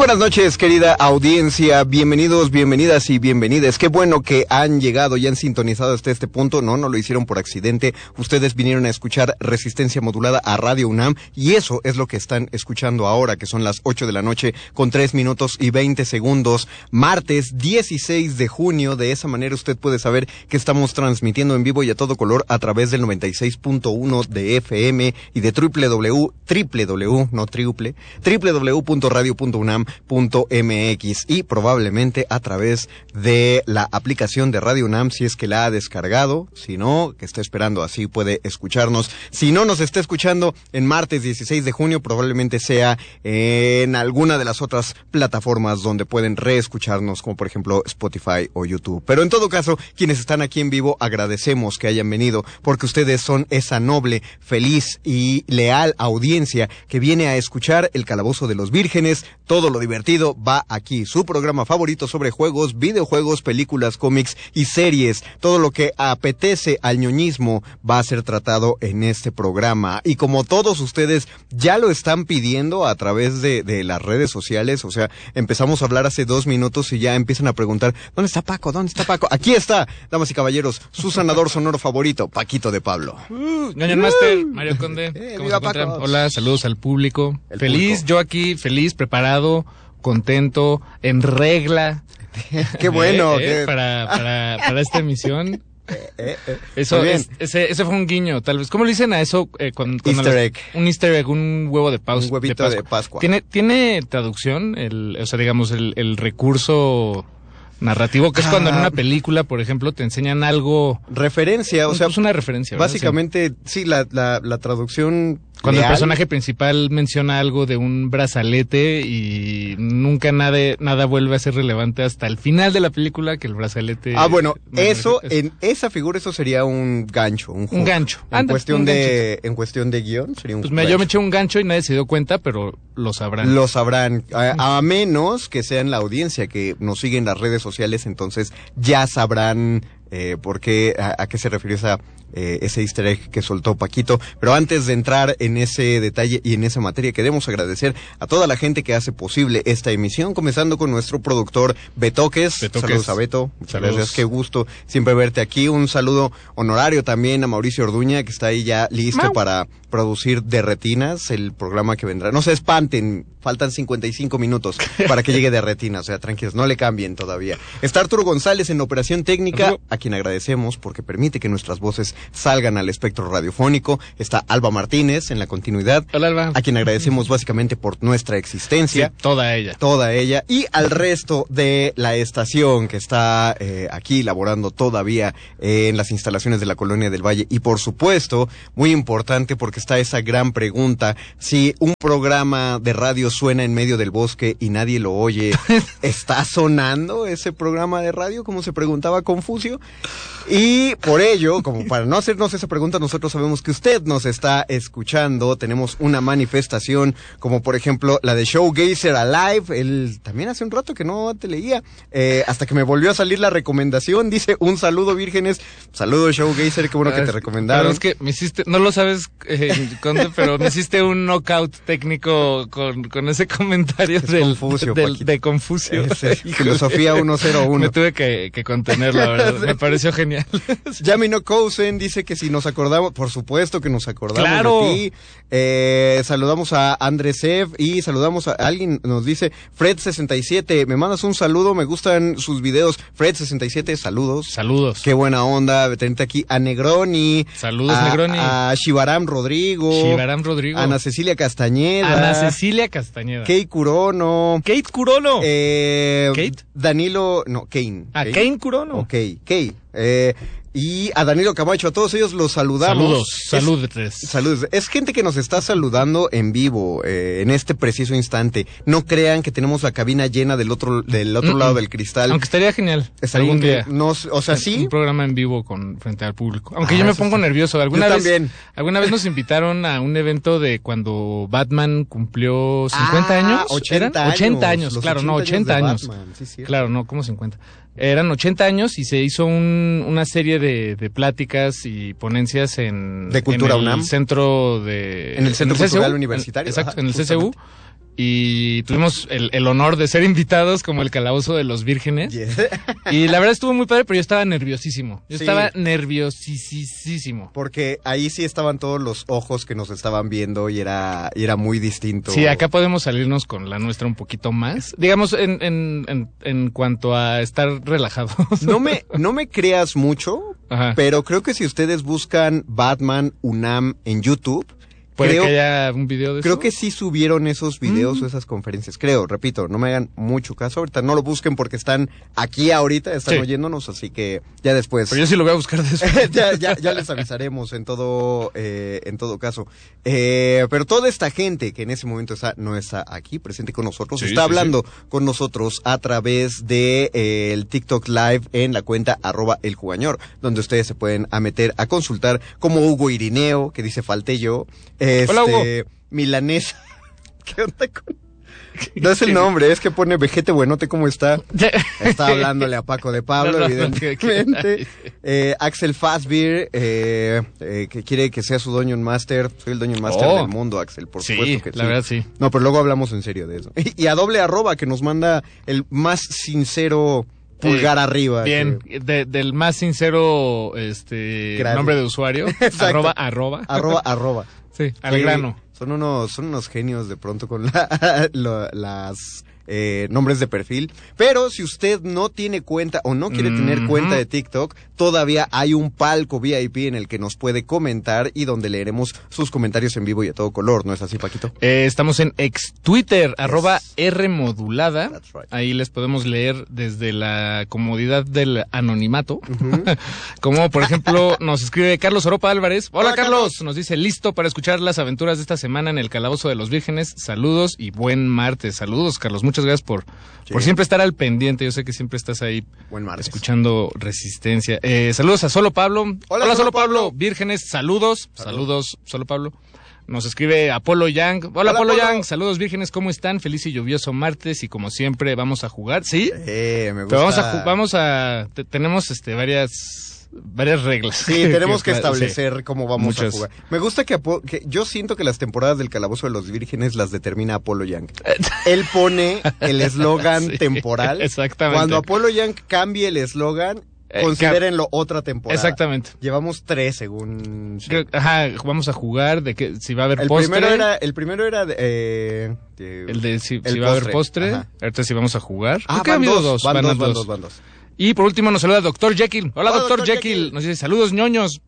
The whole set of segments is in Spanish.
buenas noches, querida audiencia. Bienvenidos, bienvenidas y bienvenidas. Qué bueno que han llegado y han sintonizado hasta este punto. No lo hicieron por accidente. Ustedes vinieron a escuchar Resistencia Modulada a Radio UNAM y eso es lo que están escuchando ahora, que son las 8 de la noche con 3 minutos y 20 segundos. Martes 16 de junio. De esa manera usted puede saber que estamos transmitiendo en vivo y a todo color a través del 96.1 de FM y de www.radio.unam.mx y probablemente a través de la aplicación de Radio UNAM, si es que la ha descargado. Si no, que está esperando, así puede escucharnos. Si no nos está escuchando en martes 16 de junio, probablemente sea en alguna de las otras plataformas donde pueden reescucharnos, como por ejemplo Spotify o YouTube. Pero en todo caso, quienes están aquí en vivo, agradecemos que hayan venido, porque ustedes son esa noble, feliz y leal audiencia que viene a escuchar El Calabozo de los Vírgenes. Todo lo divertido va aquí, su programa favorito sobre juegos, videojuegos, películas, cómics y series. Todo lo que apetece al ñoñismo va a ser tratado en este programa. Y como todos ustedes ya lo están pidiendo a través de las redes sociales, o sea, empezamos a hablar hace 2 minutos y ya empiezan a preguntar, ¿dónde está Paco? ¿Dónde está Paco? Aquí está, damas y caballeros, su sanador sonoro favorito, Paquito de Pablo. Ñoño Master, Mario Conde, ¿cómo se encuentran? Hola, saludos al público. Feliz, yo aquí, feliz, preparado, contento, en regla. Qué bueno. Para esta emisión. Eso ese fue un guiño, tal vez. ¿Cómo le dicen a eso? Easter egg. Un easter egg, un huevo de Pascua. Un huevito de Pascua. ¿Tiene traducción? O sea, digamos, el recurso narrativo, que es cuando en una película, por ejemplo, te enseñan algo... Referencia, o sea... Es una referencia, ¿verdad? Básicamente, sí, la traducción... Cuando leal. El personaje principal menciona algo de un brazalete y nunca nada vuelve a ser relevante hasta el final de la película, que el brazalete... Bueno, en esa figura, eso sería un gancho, un hook. Un gancho. En cuestión de guión, sería un gancho. Yo me eché un gancho y nadie se dio cuenta, pero lo sabrán. Lo sabrán, a menos que sean la audiencia que nos sigue en las redes sociales, entonces ya sabrán por qué, a qué se refirió ese easter egg que soltó Paquito. Pero antes de entrar en ese detalle y en esa materia, queremos agradecer a toda la gente que hace posible esta emisión, comenzando con nuestro productor Betoques. Saludos a Beto, muchas gracias, qué gusto siempre verte aquí. Un saludo honorario también a Mauricio Orduña, que está ahí ya listo para producir De Retinas, el programa que vendrá. No se espanten, faltan 55 minutos para que llegue De Retinas, o sea, tranquilos, no le cambien todavía. Está Arturo González en operación técnica, a quien agradecemos porque permite que nuestras voces salgan al espectro radiofónico. Está Alba Martínez en la continuidad. Hola, Alba. A quien agradecemos básicamente por nuestra existencia. Sí, toda ella. Y al resto de la estación que está aquí laborando todavía en las instalaciones de la Colonia del Valle. Y por supuesto, muy importante porque está esa gran pregunta, si un programa de radio suena en medio del bosque y nadie lo oye, ¿está sonando ese programa de radio? Como se preguntaba Confucio. Y por ello, como para no hacernos esa pregunta, nosotros sabemos que usted nos está escuchando. Tenemos una manifestación, como por ejemplo la de Showgazer Alive. Él también hace un rato que no te leía, hasta que me volvió a salir la recomendación. Dice, un saludo, vírgenes. Saludo, Showgazer, qué bueno que te recomendaron. Es que me hiciste, no lo sabes, Conde, pero me hiciste un knockout técnico con ese comentario de Confucio. Filosofía 101. Me tuve que contener, la verdad. Me pareció genial. Yamino Cousen dice que si nos acordamos, por supuesto que nos acordamos de ti. Saludamos a Andresev y saludamos a alguien, nos dice Fred67, me mandas un saludo, me gustan sus videos. Fred67, saludos. Saludos. Qué buena onda, tenerte aquí a Negroni. Saludos, Negroni. A Shivaram Rodrigo. Ana Cecilia Castañeda. Kate Curono. ¿Kate? Danilo, no, Kane. Kane Curono. Ok, Kate. Y a Danilo Camacho, a todos ellos los saludamos. Saludos. Es gente que nos está saludando en vivo, en este preciso instante. No crean que tenemos la cabina llena del otro lado del cristal. Aunque estaría genial. Algún día. Sí. Un programa en vivo frente al público. Aunque yo me pongo nervioso. Alguna vez nos invitaron a un evento de cuando Batman cumplió 50 años. 80 años. Claro, no, 80 años. Sí, claro, no, como 50. Eran 80 años y se hizo una serie de pláticas y ponencias de Cultura UNAM. En el Centro Cultural Universitario. Exacto, en el CCU. y tuvimos el honor de ser invitados como el Calabozo de los Vírgenes. Y la verdad estuvo muy padre, pero yo estaba nerviosísimo. Estaba nerviosísimo. Porque ahí sí estaban todos los ojos que nos estaban viendo y era muy distinto. Sí, acá podemos salirnos con la nuestra un poquito más. Digamos, en cuanto a estar relajados. No me creas mucho, pero creo que si ustedes buscan Batman UNAM en YouTube, ¿Puede que haya un video de eso? Creo que sí subieron esos videos o esas conferencias. Creo, repito, no me hagan mucho caso. Ahorita no lo busquen porque están aquí ahorita, están oyéndonos, así que ya después. Pero yo sí lo voy a buscar después. ya les avisaremos en todo caso. Pero toda esta gente que en ese momento no está aquí presente con nosotros, está hablando con nosotros a través de el TikTok Live en la cuenta @eljugañor, donde ustedes se pueden meter a consultar, como Hugo Irineo, que dice falté yo. Hola, Hugo. Milanesa. ¿Qué onda con...? No es el nombre, es que pone Vejete Buenote, ¿cómo está? Está hablándole a Paco de Pablo, evidentemente. Axel Fazbeer, que quiere que sea su Dungeon Master. Soy el Dungeon Master del mundo, Axel, por supuesto que sí. La verdad sí. No, pero luego hablamos en serio de eso. Y a @ que nos manda el más sincero pulgar arriba. Bien, del más sincero nombre de usuario. @. Sí, al grano. Son unos genios de pronto con las nombres de perfil. Pero si usted no tiene cuenta o no quiere tener cuenta de TikTok, todavía hay un palco VIP en el que nos puede comentar y donde leeremos sus comentarios en vivo y a todo color. ¿No es así, Paquito? Estamos en Twitter, @Rmodulada. Right. Ahí les podemos leer desde la comodidad del anonimato. Como, por ejemplo, nos escribe Carlos Oropa Álvarez. Hola, Carlos. Nos dice, listo para escuchar las aventuras de esta semana en el Calabozo de los Vírgenes. Saludos y buen martes. Saludos, Carlos. Muchas gracias por siempre estar al pendiente. Yo sé que siempre estás ahí escuchando Resistencia. Saludos a Solo Pablo. Hola, Solo Pablo. Vírgenes, saludos. Saludos, Solo Pablo. Nos escribe Apolo Yang. Hola, Apolo Yang. Saludos, Vírgenes. ¿Cómo están? Feliz y lluvioso martes. Y como siempre, vamos a jugar. ¿Sí? Me gusta. Pero tenemos varias reglas. Sí, tenemos que establecer cómo vamos a jugar. Me gusta que yo siento que las temporadas del Calabozo de los Vírgenes las determina Apolo Yang. Él pone el eslogan temporal. Exactamente. Cuando Apolo Yang cambie el eslogan, considérenlo otra temporada. Exactamente. Llevamos 3 según... vamos a jugar de que si va a haber postre. El primero era si va a haber postre. Ahorita sí vamos a jugar. Van dos. Y por último nos saluda Dr. Jekyll. Hola, Dr. Jekyll. Nos dice, saludos ñoños.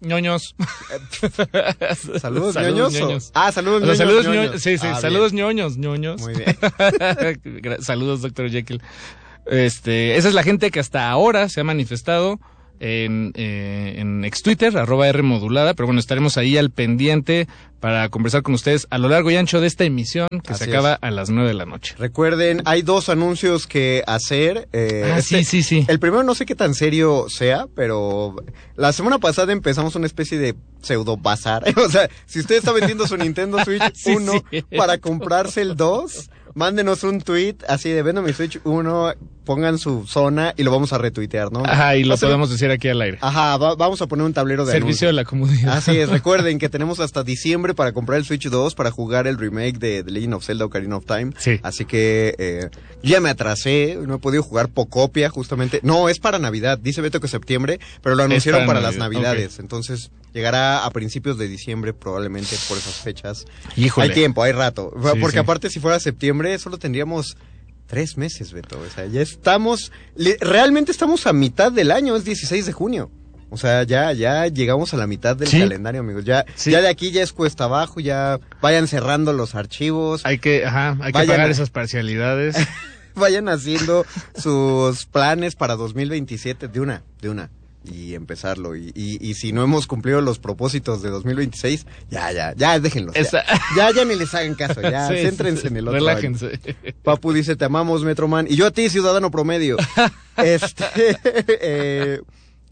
¿Saludos ñoños? Saludos ñoños. Saludos ñoños. Sí, saludos ñoños. Muy bien. Saludos, Dr. Jekyll. Esa es la gente que hasta ahora se ha manifestado en Twitter, @Rmodulada, pero bueno, estaremos ahí al pendiente para conversar con ustedes a lo largo y ancho de esta emisión que se acaba a las 9 de la noche. Recuerden, hay 2 anuncios que hacer. Sí. El primero no sé qué tan serio sea, pero la semana pasada empezamos una especie de pseudo bazar. O sea, si usted está vendiendo su Nintendo Switch 1 para comprarse el 2, mándenos un tweet así de vendo mi Switch 1, pongan su zona y lo vamos a retuitear, ¿no? Y lo podemos decir aquí al aire. Vamos a poner un tablero de servicio anuncio. De la comunidad. Así es, recuerden que tenemos hasta diciembre para comprar el Switch 2 para jugar el remake de The Legend of Zelda Ocarina of Time. Sí. Así que ya me atrasé, no he podido jugar Pocopia justamente. No, es para Navidad, dice Beto que septiembre, pero lo anunciaron para las Navidades. Okay. Entonces llegará a principios de diciembre probablemente por esas fechas. Híjole. Hay tiempo, hay rato. Porque aparte si fuera septiembre solo tendríamos 3 meses, Beto. O sea, ya realmente estamos a mitad del año, es 16 de junio. O sea, ya llegamos a la mitad del calendario, amigos. Ya de aquí ya es cuesta abajo, ya vayan cerrando los archivos. Hay que pagar esas parcialidades. Vayan haciendo sus planes para 2027 de una. Y empezarlo. Y si no hemos cumplido los propósitos de 2026, ya, déjenlos. Ya ni les hagan caso, ya, céntrense en el otro. Relájense. Año. Papu dice, te amamos, Metroman. Y yo a ti, ciudadano promedio. ¿Qué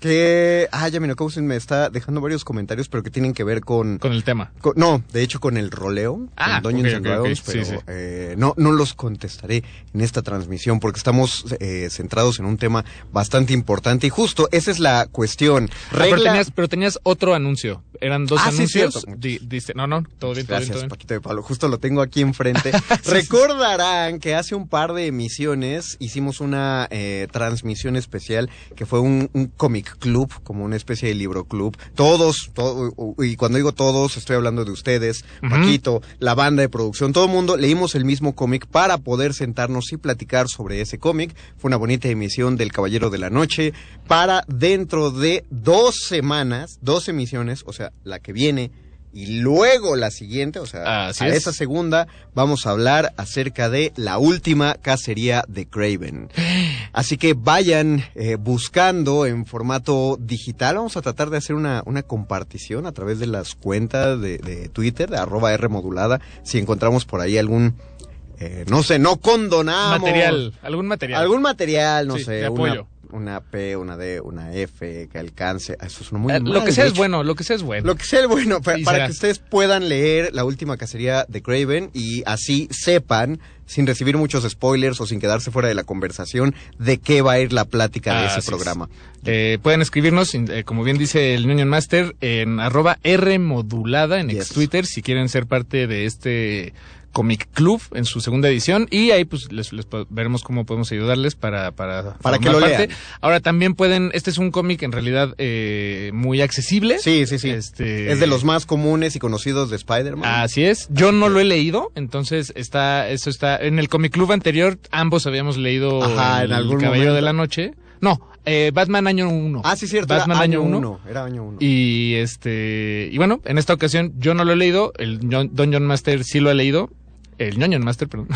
Que Yamino Cousin me está dejando varios comentarios, pero que tienen que ver con el tema. No, de hecho con el roleo, con Dungeons and Dragons, pero sí. No los contestaré en esta transmisión porque estamos centrados en un tema bastante importante y justo esa es la cuestión. Pero tenías otro anuncio. Eran dos anuncios. Sí, no, todo bien. Gracias, Paquito de Pablo. Justo lo tengo aquí enfrente. Recordarán que hace un par de emisiones hicimos una transmisión especial que fue un comic club, como una especie de libro club. Todos, y cuando digo todos, estoy hablando de ustedes, Paquito, la banda de producción, todo el mundo leímos el mismo cómic para poder sentarnos y platicar sobre ese cómic. Fue una bonita emisión del Caballero de la Noche para dentro de 2 semanas, 2 emisiones, o sea, la que viene y luego la siguiente, o sea, esa segunda vamos a hablar acerca de la última cacería de Kraven. Así que vayan buscando en formato digital. Vamos a tratar de hacer una compartición a través de las cuentas de Twitter, de @Rmodulada, si encontramos por ahí algún no condonamos. Algún material, no sé, de apoyo. Una P, una D, una F, que alcance. Eso es muy mal. Lo que sea es bueno. Lo que sea bueno, para que ustedes puedan leer la última cacería de Kraven y así sepan, sin recibir muchos spoilers o sin quedarse fuera de la conversación, de qué va a ir la plática de ese programa. Pueden escribirnos, como bien dice el Union Master, en @Rmodulada en ex Twitter, si quieren ser parte de este Comic Club en su segunda edición, y ahí pues les veremos cómo podemos ayudarles para que lo lean. Ahora también pueden, este es un cómic en realidad muy accesible. Sí. Es de los más comunes y conocidos de Spider-Man. Así es. Yo no lo he leído, entonces eso está en el Comic Club anterior, ambos habíamos leído en algún Caballero de la Noche. No, Batman año 1. Sí, cierto. Batman año 1. Era año 1. Y bueno, en esta ocasión yo no lo he leído, el Dungeon Master sí lo ha leído. El Ñoño Master, perdón.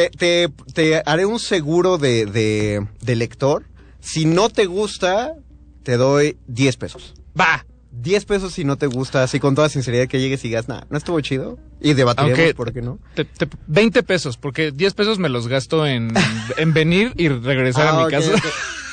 Te haré un seguro de lector. Si no te gusta, te doy 10 pesos. ¡Va! 10 pesos si no te gusta, así con toda sinceridad que llegues y digas, no estuvo chido. Y debatiremos por qué no. 20 pesos, porque 10 pesos me los gasto en venir y regresar a mi casa.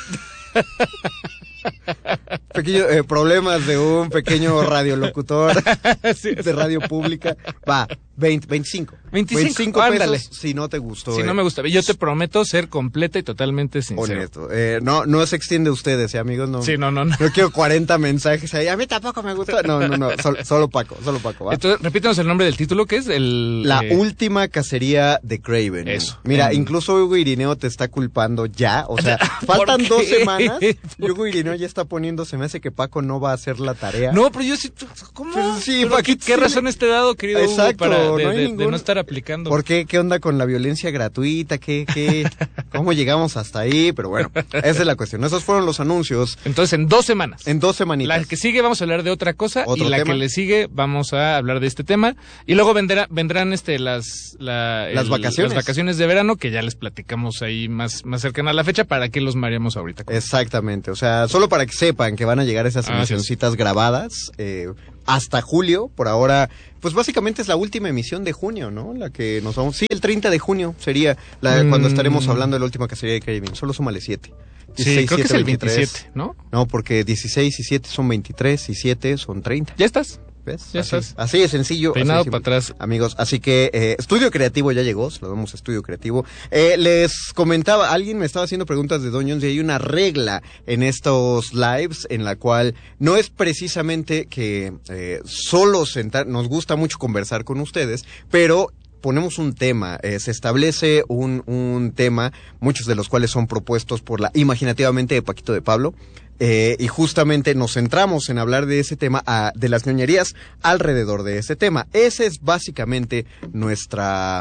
Problemas de un pequeño radiolocutor de radio pública. 25 pesos si no te gustó. Si no me gusta. Yo te prometo ser completa y totalmente sincero. Honesto. No se extiende ustedes, amigos. No, sí, no. No quiero 40 mensajes ahí. A mí tampoco me gustó. No. Solo Paco, ¿va? Entonces, repítanos el nombre del título, que es La última cacería de Kraven. Eso. Mira, incluso Hugo Irineo te está culpando ya. O sea, faltan 2 semanas. Hugo Irineo ya está poniendo, se me hace que Paco no va a hacer la tarea. No, pero yo sí. ¿Cómo? Pero sí, ¿Qué razones te he dado, querido Hugo, exacto, de no estar aplicando? ¿Por qué? ¿Qué onda con la violencia gratuita? ¿Cómo llegamos hasta ahí? Pero bueno, esa es la cuestión. Esos fueron los anuncios. Entonces, en 2 semanas. En 2 semanitas. La que sigue vamos a hablar de otra cosa y la que le sigue vamos a hablar de este tema. Y luego vendrán las vacaciones. Las vacaciones de verano, que ya les platicamos ahí más cercana a la fecha, para que los mareamos ahorita. Exactamente. O sea, solo para que sepan que van a llegar esas emisioncitas grabadas hasta julio. Por ahora, pues básicamente es la última emisión de junio, ¿no? La que nos vamos... Sí, el 30 de junio sería cuando estaremos hablando de la última cacería de Kraven. Solo súmale 7. 16, creo 7, que es el 27, ¿no? No, porque 16 y 7 son 23 y 7 son 30. ¿Ya estás? ¿Ves? Así de sencillo. Peinado para atrás. Amigos, así que Estudio Creativo ya llegó, se lo damos a Estudio Creativo. Les comentaba, alguien me estaba haciendo preguntas de Dungeons y hay una regla en estos lives en la cual no es precisamente que solo nos gusta mucho conversar con ustedes, pero ponemos un tema, se establece un tema, muchos de los cuales son propuestos por la imaginativamente de Paquito de Pablo. Y justamente nos centramos en hablar de ese tema, de las ñoñerías alrededor de ese tema. Esa es básicamente nuestra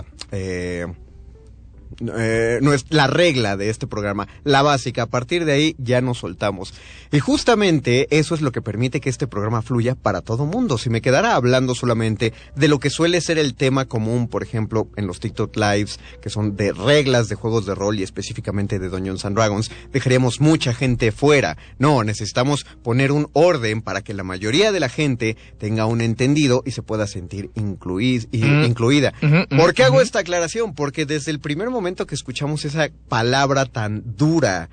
la regla de este programa, la básica. A partir de ahí ya nos soltamos. Y justamente eso es lo que permite que este programa fluya para todo mundo. Si me quedara hablando solamente de lo que suele ser el tema común, por ejemplo, en los TikTok Lives, que son de reglas de juegos de rol y específicamente de Dungeons and Dragons, dejaríamos mucha gente fuera. No, necesitamos poner un orden para que la mayoría de la gente tenga un entendido y se pueda sentir incluida. ¿Por qué hago esta aclaración? Porque desde el primer momento que escuchamos esa palabra tan dura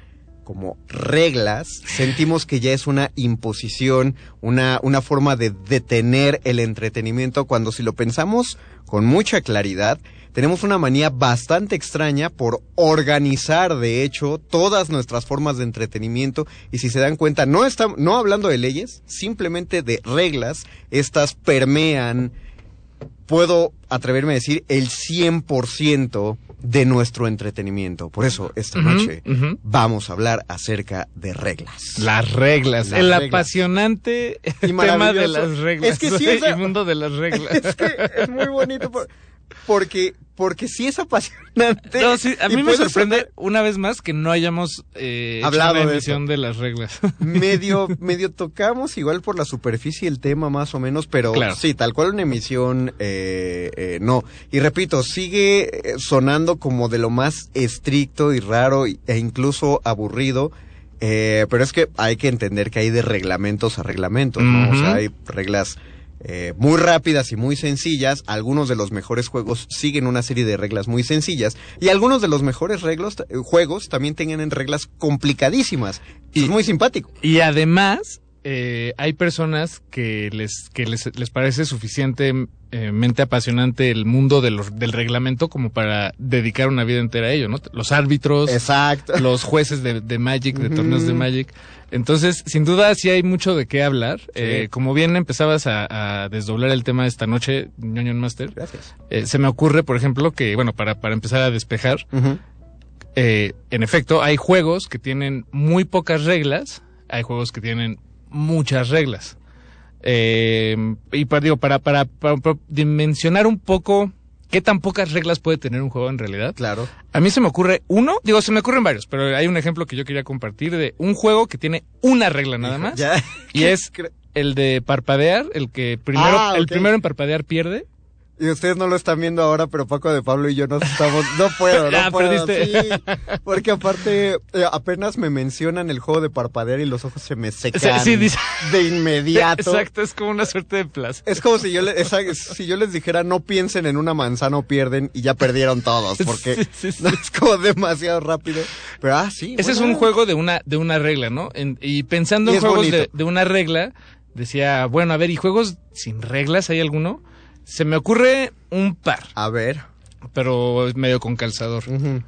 como reglas, sentimos que ya es una imposición, una forma de detener el entretenimiento, cuando si lo pensamos con mucha claridad, tenemos una manía bastante extraña por organizar, de hecho, todas nuestras formas de entretenimiento, y si se dan cuenta, no hablando de leyes, simplemente de reglas, estas permean, puedo atreverme a decir, el 100% de nuestro entretenimiento. Por eso, esta noche vamos a hablar acerca de reglas. Las reglas. Apasionante tema de las reglas. Es que sí, el mundo de las reglas. Es que es muy bonito porque sí es apasionante. No, sí, a mí me sorprende una vez más que no hayamos hablado hecho una emisión de las reglas. Medio tocamos igual por la superficie el tema más o menos, pero claro, sí, tal cual una emisión no. Y repito, sigue sonando como de lo más estricto y raro e incluso aburrido. Pero es que hay que entender que hay de reglamentos a reglamentos, ¿no? O sea, hay reglas muy rápidas y muy sencillas. Algunos de los mejores juegos siguen una serie de reglas muy sencillas, y algunos de los mejores juegos también tienen reglas complicadísimas. Y es muy simpático. Y además hay personas que les parece suficientemente apasionante el mundo del reglamento como para dedicar una vida entera a ello, ¿no? Los árbitros, exacto, los jueces de Magic, de torneos de Magic. Entonces, sin duda, sí hay mucho de qué hablar. Sí. Como bien empezabas a desdoblar el tema de esta noche, Ñoño Master. Gracias. Se me ocurre, por ejemplo, que, bueno, para empezar a despejar, en efecto, hay juegos que tienen muy pocas reglas, hay juegos que tienen muchas reglas. Y para dimensionar un poco qué tan pocas reglas puede tener un juego en realidad. Claro. A mí se me ocurre se me ocurren varios, pero hay un ejemplo que yo quería compartir de un juego que tiene una regla nada más. ¿Ya? Y es el de parpadear, el que primero en parpadear pierde. Y ustedes no lo están viendo ahora, pero Paco de Pablo y yo no puedo. Perdiste. Sí, porque aparte apenas me mencionan el juego de parpadear y los ojos se me secan de inmediato. Exacto, es como una suerte de plaza. Es como si yo les dijera no piensen en una manzana o pierden, y ya perdieron todos, porque sí. Es como demasiado rápido. Pero sí. Ese es un juego de una regla, ¿no? Y pensando en juegos de una regla, decía, bueno, a ver, ¿y juegos sin reglas hay alguno? Se me ocurre un par. A ver. Pero medio con calzador.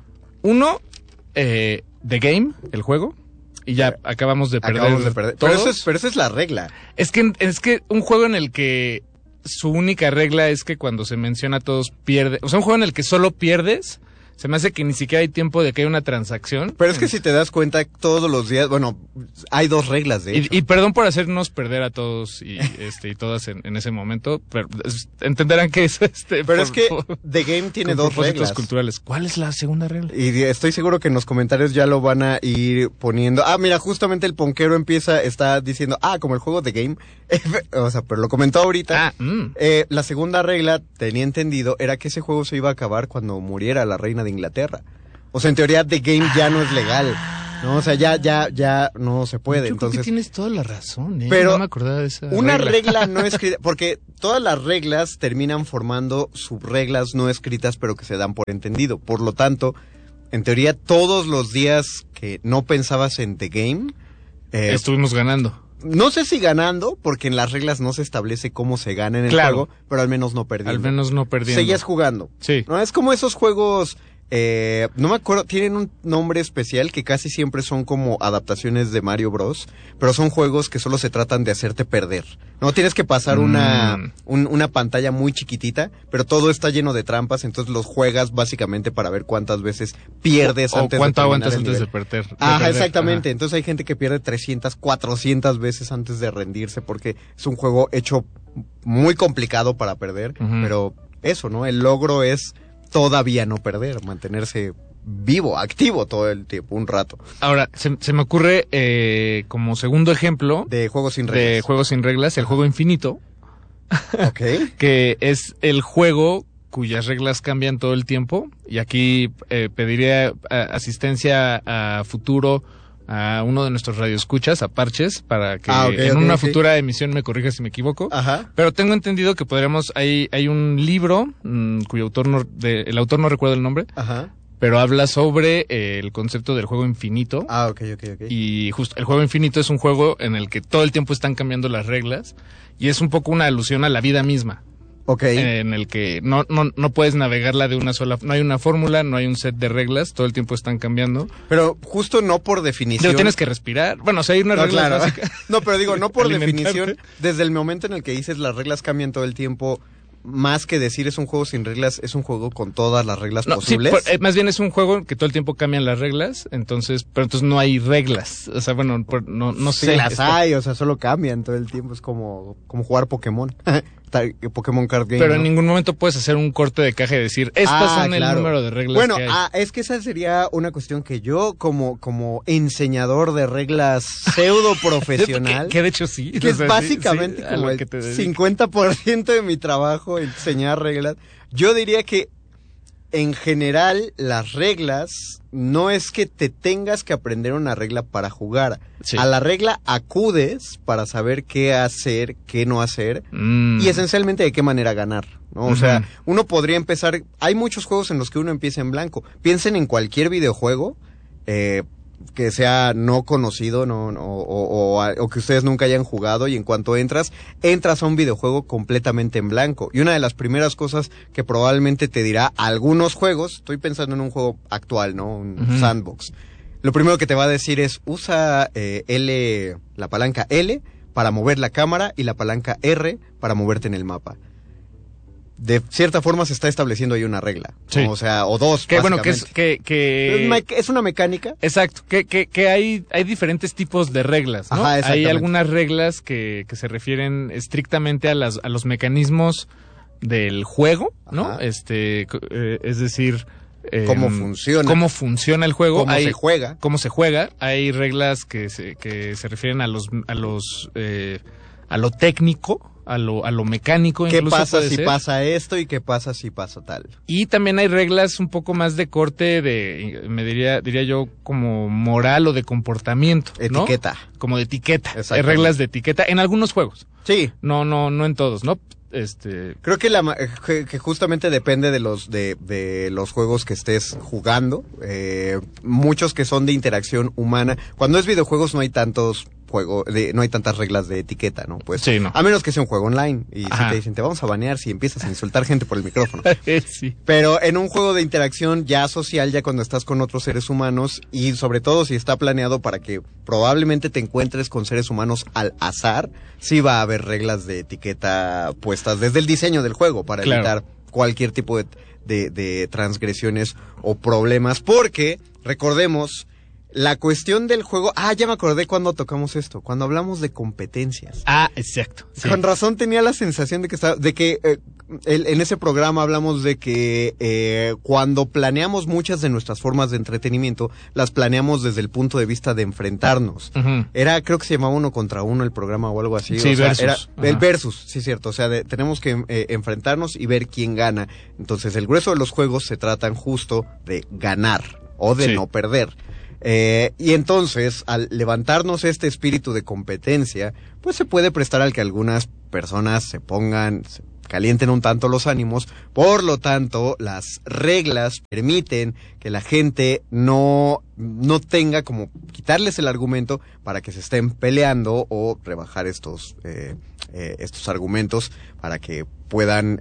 Uno, The Game, el juego. Y ya acabamos de perder. Pero esa es la regla. Es que un juego en el que su única regla es que cuando se menciona a todos pierde. O sea, un juego en el que solo pierdes. Se me hace que ni siquiera hay tiempo de que haya una transacción. Pero es que si te das cuenta, todos los días, bueno, hay dos reglas, de hecho. Y perdón por hacernos perder a todos y todas en ese momento, pero entenderán que es Pero es que The Game tiene dos reglas culturales. ¿Cuál es la segunda regla? Y estoy seguro que en los comentarios ya lo van a ir poniendo. Mira, justamente el ponquero está diciendo, como el juego The Game. O sea, pero lo comentó ahorita. La segunda regla, tenía entendido, era que ese juego se iba a acabar cuando muriera la reina de Inglaterra. O sea, en teoría The Game ya no es legal, ¿no? O sea, ya no se puede. Yo creo que tienes toda la razón, Pero no me acordaba de esa una regla no escrita, porque todas las reglas terminan formando subreglas no escritas, pero que se dan por entendido. Por lo tanto, en teoría, todos los días que no pensabas en The Game, estuvimos ganando. No sé si ganando, porque en las reglas no se establece cómo se gana en el juego, pero al menos no perdiendo. Seguías jugando. Sí. No es como esos juegos, no me acuerdo, tienen un nombre especial que casi siempre son como adaptaciones de Mario Bros, pero son juegos que solo se tratan de hacerte perder. No tienes que pasar una pantalla muy chiquitita, pero todo está lleno de trampas, entonces los juegas básicamente para ver cuántas veces pierdes antes de terminar cuánto aguantas antes de perder. Exactamente. Entonces hay gente que pierde 300, 400 veces antes de rendirse, porque es un juego hecho muy complicado para perder, pero eso, ¿no? El logro es todavía no perder, mantenerse vivo, activo todo el tiempo, un rato. Ahora, se me ocurre como segundo ejemplo de juegos sin reglas. El juego infinito. Okay. Que es el juego cuyas reglas cambian todo el tiempo. Y aquí pediría asistencia a futuro a uno de nuestros radioescuchas, a Parches, para que en una futura emisión me corrija si me equivoco. Ajá. Pero tengo entendido que podríamos, hay un libro cuyo autor el autor no recuerdo el nombre. Ajá. pero habla sobre el concepto del juego infinito. Ah, ok. Y justo el juego infinito es un juego en el que todo el tiempo están cambiando las reglas y es un poco una alusión a la vida misma. Okay. En el que no puedes navegarla de una sola, no hay una fórmula, no hay un set de reglas, todo el tiempo están cambiando. Pero justo no por definición. Pero tienes que respirar. Bueno, o sea, hay una regla básica. No, pero digo, no por definición, desde el momento en el que dices las reglas cambian todo el tiempo, más que decir es un juego sin reglas, es un juego con todas las reglas posibles. Sí, más bien es un juego que todo el tiempo cambian las reglas, pero entonces no hay reglas. O sea, bueno, no sé. Sí las hay, o sea, solo cambian todo el tiempo, es como jugar Pokémon. Pokémon Card Game. Pero en ningún momento puedes hacer un corte de caja y decir, estas son el número de reglas que hay. Bueno, es que esa sería una cuestión que yo, como enseñador de reglas pseudo profesional, que de hecho sí. Que es básicamente como el 50% de mi trabajo enseñar reglas. Yo diría que en general las reglas no es que te tengas que aprender una regla para jugar. Sí. A la regla acudes para saber qué hacer, qué no hacer y esencialmente de qué manera ganar, ¿no? O sea, uno podría empezar. Hay muchos juegos en los que uno empieza en blanco. Piensen en cualquier videojuego que sea no conocido, o que ustedes nunca hayan jugado, y en cuanto entras a un videojuego completamente en blanco. Y una de las primeras cosas que probablemente te dirá algunos juegos, estoy pensando en un juego actual, ¿no? Un sandbox. Lo primero que te va a decir es, usa la palanca L para mover la cámara y la palanca R para moverte en el mapa. De cierta forma se está estableciendo ahí una regla, sí. ¿no? O sea, o dos, que bueno, que es una mecánica. Exacto, que hay diferentes tipos de reglas, ¿no? Ajá, hay algunas reglas que se refieren estrictamente a los mecanismos del juego, ¿no? Ajá. Es decir, cómo funciona el juego, cómo se juega. Hay reglas que se refieren a lo técnico, a lo mecánico. ¿Qué pasa si pasa esto y qué pasa si pasa tal? Y también hay reglas un poco más de corte diría yo, como moral o de comportamiento, ¿no? Etiqueta. Como de etiqueta. Hay reglas de etiqueta en algunos juegos. Sí. No en todos, ¿no? Creo que justamente depende de los juegos que estés jugando. Muchos que son de interacción humana. Cuando es videojuegos no hay tantos no hay tantas reglas de etiqueta, ¿no? Pues sí, no. A menos que sea un juego online y si te dicen te vamos a banear si empiezas a insultar gente por el micrófono. Sí. Pero en un juego de interacción ya social, ya cuando estás con otros seres humanos, y sobre todo si está planeado para que probablemente te encuentres con seres humanos al azar, sí va a haber reglas de etiqueta puestas desde el diseño del juego para evitar cualquier tipo de transgresiones o problemas, porque recordemos, la cuestión del juego. Ya me acordé cuando tocamos esto, cuando hablamos de competencias. Exacto. Sí. Con razón tenía la sensación de que en ese programa hablamos de que cuando planeamos muchas de nuestras formas de entretenimiento, las planeamos desde el punto de vista de enfrentarnos. Creo que se llamaba 1 contra 1 el programa o algo así. Sí, o sea, versus. Era el versus, sí, cierto. O sea, tenemos que enfrentarnos y ver quién gana. Entonces, el grueso de los juegos se tratan justo de ganar o de no perder. Y entonces, al levantarnos este espíritu de competencia, pues se puede prestar al que algunas personas se calienten un tanto los ánimos. Por lo tanto, las reglas permiten que la gente no tenga como quitarles el argumento para que se estén peleando o rebajar estos argumentos para que puedan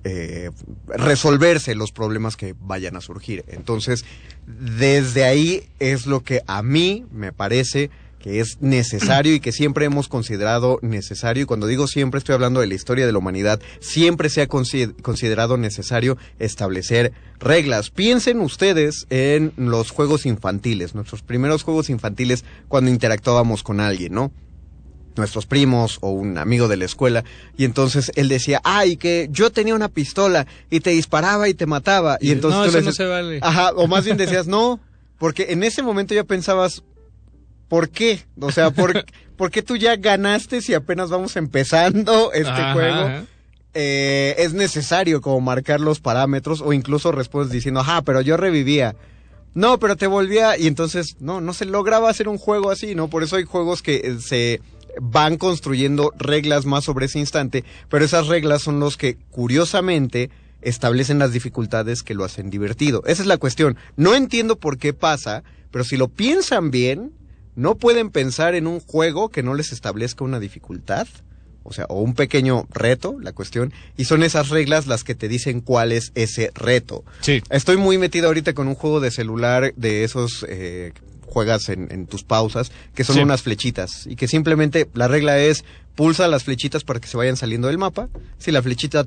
resolverse los problemas que vayan a surgir. Entonces, desde ahí es lo que a mí me parece que es necesario y que siempre hemos considerado necesario, y cuando digo siempre estoy hablando de la historia de la humanidad, siempre se ha considerado necesario establecer reglas. Piensen ustedes en los juegos infantiles, nuestros primeros juegos infantiles cuando interactuábamos con alguien, ¿no? Nuestros primos o un amigo de la escuela, y entonces él decía, y que yo tenía una pistola y te disparaba y te mataba, y entonces no, tú eso le decías, no se vale. O más bien decías, no, porque en ese momento ya pensabas, ¿por qué? O sea, ¿por qué tú ya ganaste si apenas vamos empezando este juego? Es necesario como marcar los parámetros, o incluso respondes diciendo, pero yo revivía. No, pero te volvía, y entonces no se lograba hacer un juego así, ¿no? Por eso hay juegos que se van construyendo reglas más sobre ese instante, pero esas reglas son los que, curiosamente, establecen las dificultades que lo hacen divertido. Esa es la cuestión. No entiendo por qué pasa, pero si lo piensan bien, no pueden pensar en un juego que no les establezca una dificultad, o sea, o un pequeño reto, la cuestión, y son esas reglas las que te dicen cuál es ese reto. Sí. Estoy muy metido ahorita con un juego de celular de esos juegas en tus pausas, que son unas flechitas, y que simplemente la regla es pulsa las flechitas para que se vayan saliendo del mapa. Si la flechita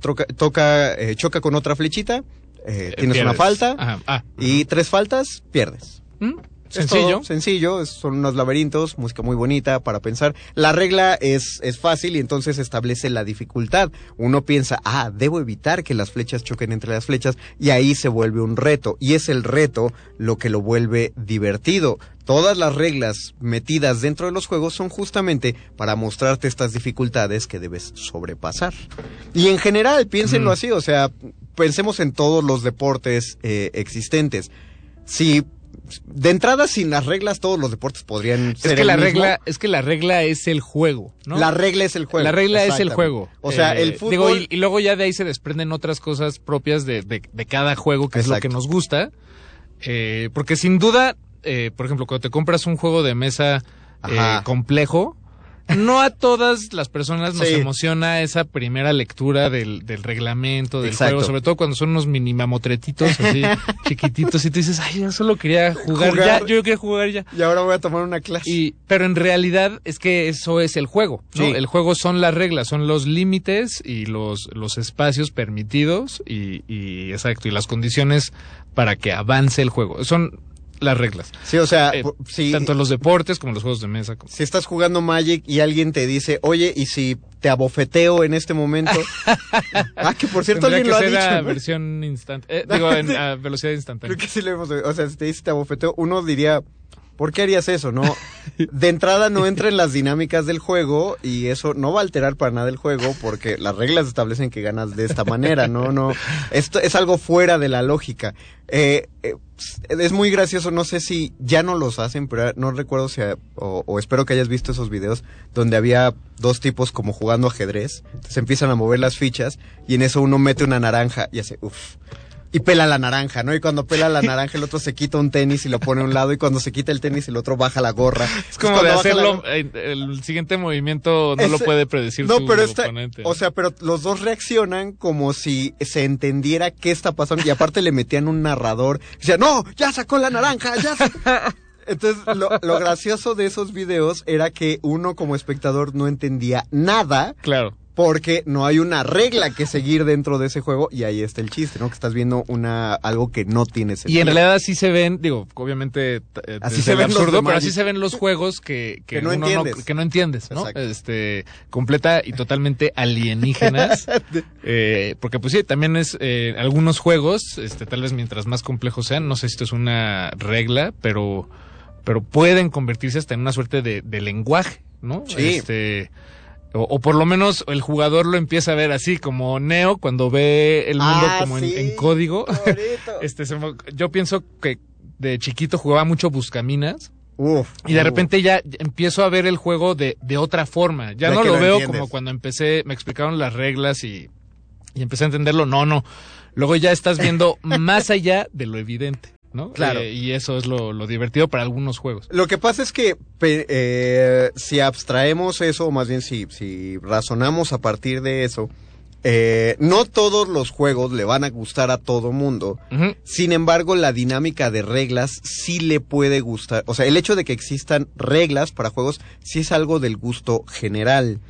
choca con otra flechita, tienes una falta, y 3 faltas, pierdes. Sencillo. Sencillo, son unos laberintos, música muy bonita para pensar. La regla es fácil y entonces establece la dificultad. Uno piensa, debo evitar que las flechas choquen entre las flechas, y ahí se vuelve un reto, y es el reto lo que lo vuelve divertido. Todas las reglas metidas dentro de los juegos son justamente para mostrarte estas dificultades que debes sobrepasar. Y en general, piénsenlo así, o sea, pensemos en todos los deportes existentes. Si de entrada, sin las reglas, todos los deportes podrían ser es que la regla es el juego, ¿no? La regla es el juego. La regla es el juego. O sea, el fútbol... y luego ya de ahí se desprenden otras cosas propias de cada juego, que es lo que nos gusta. Porque sin duda, por ejemplo, cuando te compras un juego de mesa complejo, no a todas las personas nos emociona esa primera lectura del reglamento del juego, sobre todo cuando son unos mini mamotretitos así chiquititos, y tú dices, yo solo quería jugar ya, yo quería jugar ya. Y ahora voy a tomar una clase. Pero en realidad es que eso es el juego, ¿no? El juego son las reglas, son los límites y los espacios permitidos y exacto, y las condiciones para que avance el juego. Son las reglas. Sí, o sea, tanto los deportes como los juegos de mesa. Si estás jugando Magic y alguien te dice, oye, ¿y si te abofeteo en este momento? Que por cierto alguien lo ha dicho, ¿no? Versión a velocidad instantánea. Creo que sí lo hemos, o sea, si te dice te abofeteo, uno diría, ¿por qué harías eso, no? De entrada no entra en las dinámicas del juego, y eso no va a alterar para nada el juego, porque las reglas establecen que ganas de esta manera, no. Esto es algo fuera de la lógica. Es muy gracioso, no sé si ya no los hacen, pero no recuerdo si o espero que hayas visto esos videos donde había 2 tipos como jugando ajedrez. Entonces empiezan a mover las fichas y en eso uno mete una naranja y hace y pela la naranja, ¿no? Y cuando pela la naranja el otro se quita un tenis y lo pone a un lado, y cuando se quita el tenis el otro baja la gorra. Es como de hacerlo, el siguiente movimiento no lo puede predecir tu oponente. O sea, pero los dos reaccionan como si se entendiera qué está pasando, y aparte le metían un narrador. Decían, no, ya sacó la naranja, ya sacó. Entonces, lo gracioso de esos videos era que uno como espectador no entendía nada. Claro. Porque no hay una regla que seguir dentro de ese juego, y ahí está el chiste, ¿no? Que estás viendo algo que no tiene sentido. Y en realidad así se ven, obviamente así se ven absurdo, pero así se ven los juegos que no entiendes. Que no entiendes, ¿no? Completa y totalmente alienígenas. Porque pues sí, también es algunos juegos, tal vez mientras más complejos sean, no sé si esto es una regla, pero pueden convertirse hasta en una suerte de lenguaje, ¿no? Sí. O por lo menos el jugador lo empieza a ver así, como Neo cuando ve el mundo como en código. Yo pienso que de chiquito jugaba mucho Buscaminas. Y de repente ya empiezo a ver el juego de otra forma. Ya no lo veo entiendes. Como cuando me explicaron las reglas y empecé a entenderlo. No. Luego ya estás viendo más allá de lo evidente, ¿no? Claro. Y eso es lo divertido para algunos juegos. Lo que pasa es que si abstraemos eso, o más bien si razonamos a partir de eso, no todos los juegos le van a gustar a todo mundo. Uh-huh. Sin embargo, la dinámica de reglas sí le puede gustar. O sea, el hecho de que existan reglas para juegos sí es algo del gusto general.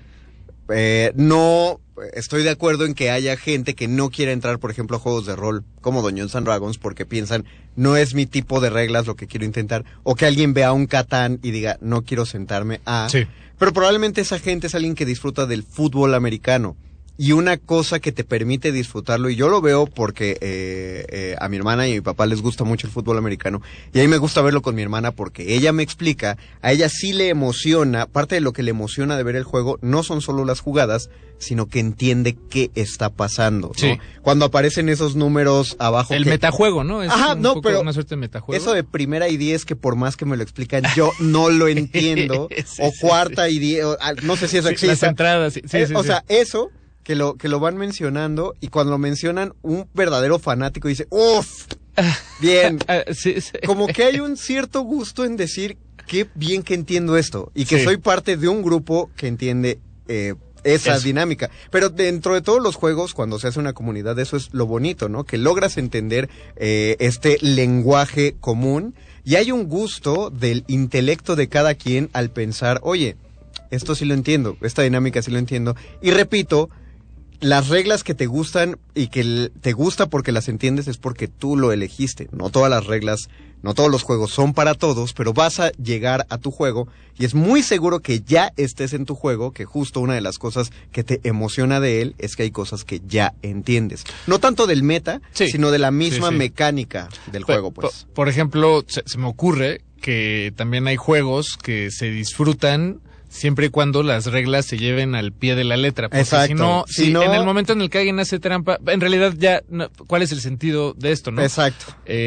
No estoy de acuerdo en que haya gente que no quiera entrar, por ejemplo, a juegos de rol como Dungeons and Dragons porque piensan, no es mi tipo de reglas lo que quiero intentar, o que alguien vea un Catán y diga, no quiero sentarme a... Sí. Pero probablemente esa gente es alguien que disfruta del fútbol americano. Y una cosa que te permite disfrutarlo, y yo lo veo porque a mi hermana y a mi papá les gusta mucho el fútbol americano, y a mí me gusta verlo con mi hermana porque ella me explica, a ella sí le emociona, parte de lo que le emociona de ver el juego no son solo las jugadas, sino que entiende qué está pasando, ¿no? Sí. Cuando aparecen esos números abajo... El metajuego, ¿no? Es pero una suerte de metajuego. Eso de primera y 10 que por más que me lo explican, yo no lo entiendo, o cuarta y 10, no sé si eso existe. Las entradas, sí. O sea, eso... que lo van mencionando y cuando lo mencionan un verdadero fanático dice, ¡uf! Bien. Sí. Como que hay un cierto gusto en decir, qué bien que entiendo esto y que soy parte de un grupo que entiende esa dinámica. Pero dentro de todos los juegos, cuando se hace una comunidad, eso es lo bonito, ¿no? Que logras entender este lenguaje común y hay un gusto del intelecto de cada quien al pensar, oye, esto sí lo entiendo, esta dinámica sí lo entiendo. Y repito, las reglas que te gustan y que te gusta porque las entiendes es porque tú lo elegiste. No todas las reglas, no todos los juegos son para todos, pero vas a llegar a tu juego y es muy seguro que ya estés en tu juego, que justo una de las cosas que te emociona de él es que hay cosas que ya entiendes. No tanto del meta, sino de la misma mecánica del juego, pues. Por ejemplo, se me ocurre que también hay juegos que se disfrutan siempre y cuando las reglas se lleven al pie de la letra. Porque exacto. Si no, en el momento en el que alguien hace trampa, en realidad ya, ¿cuál es el sentido de esto, no? Exacto.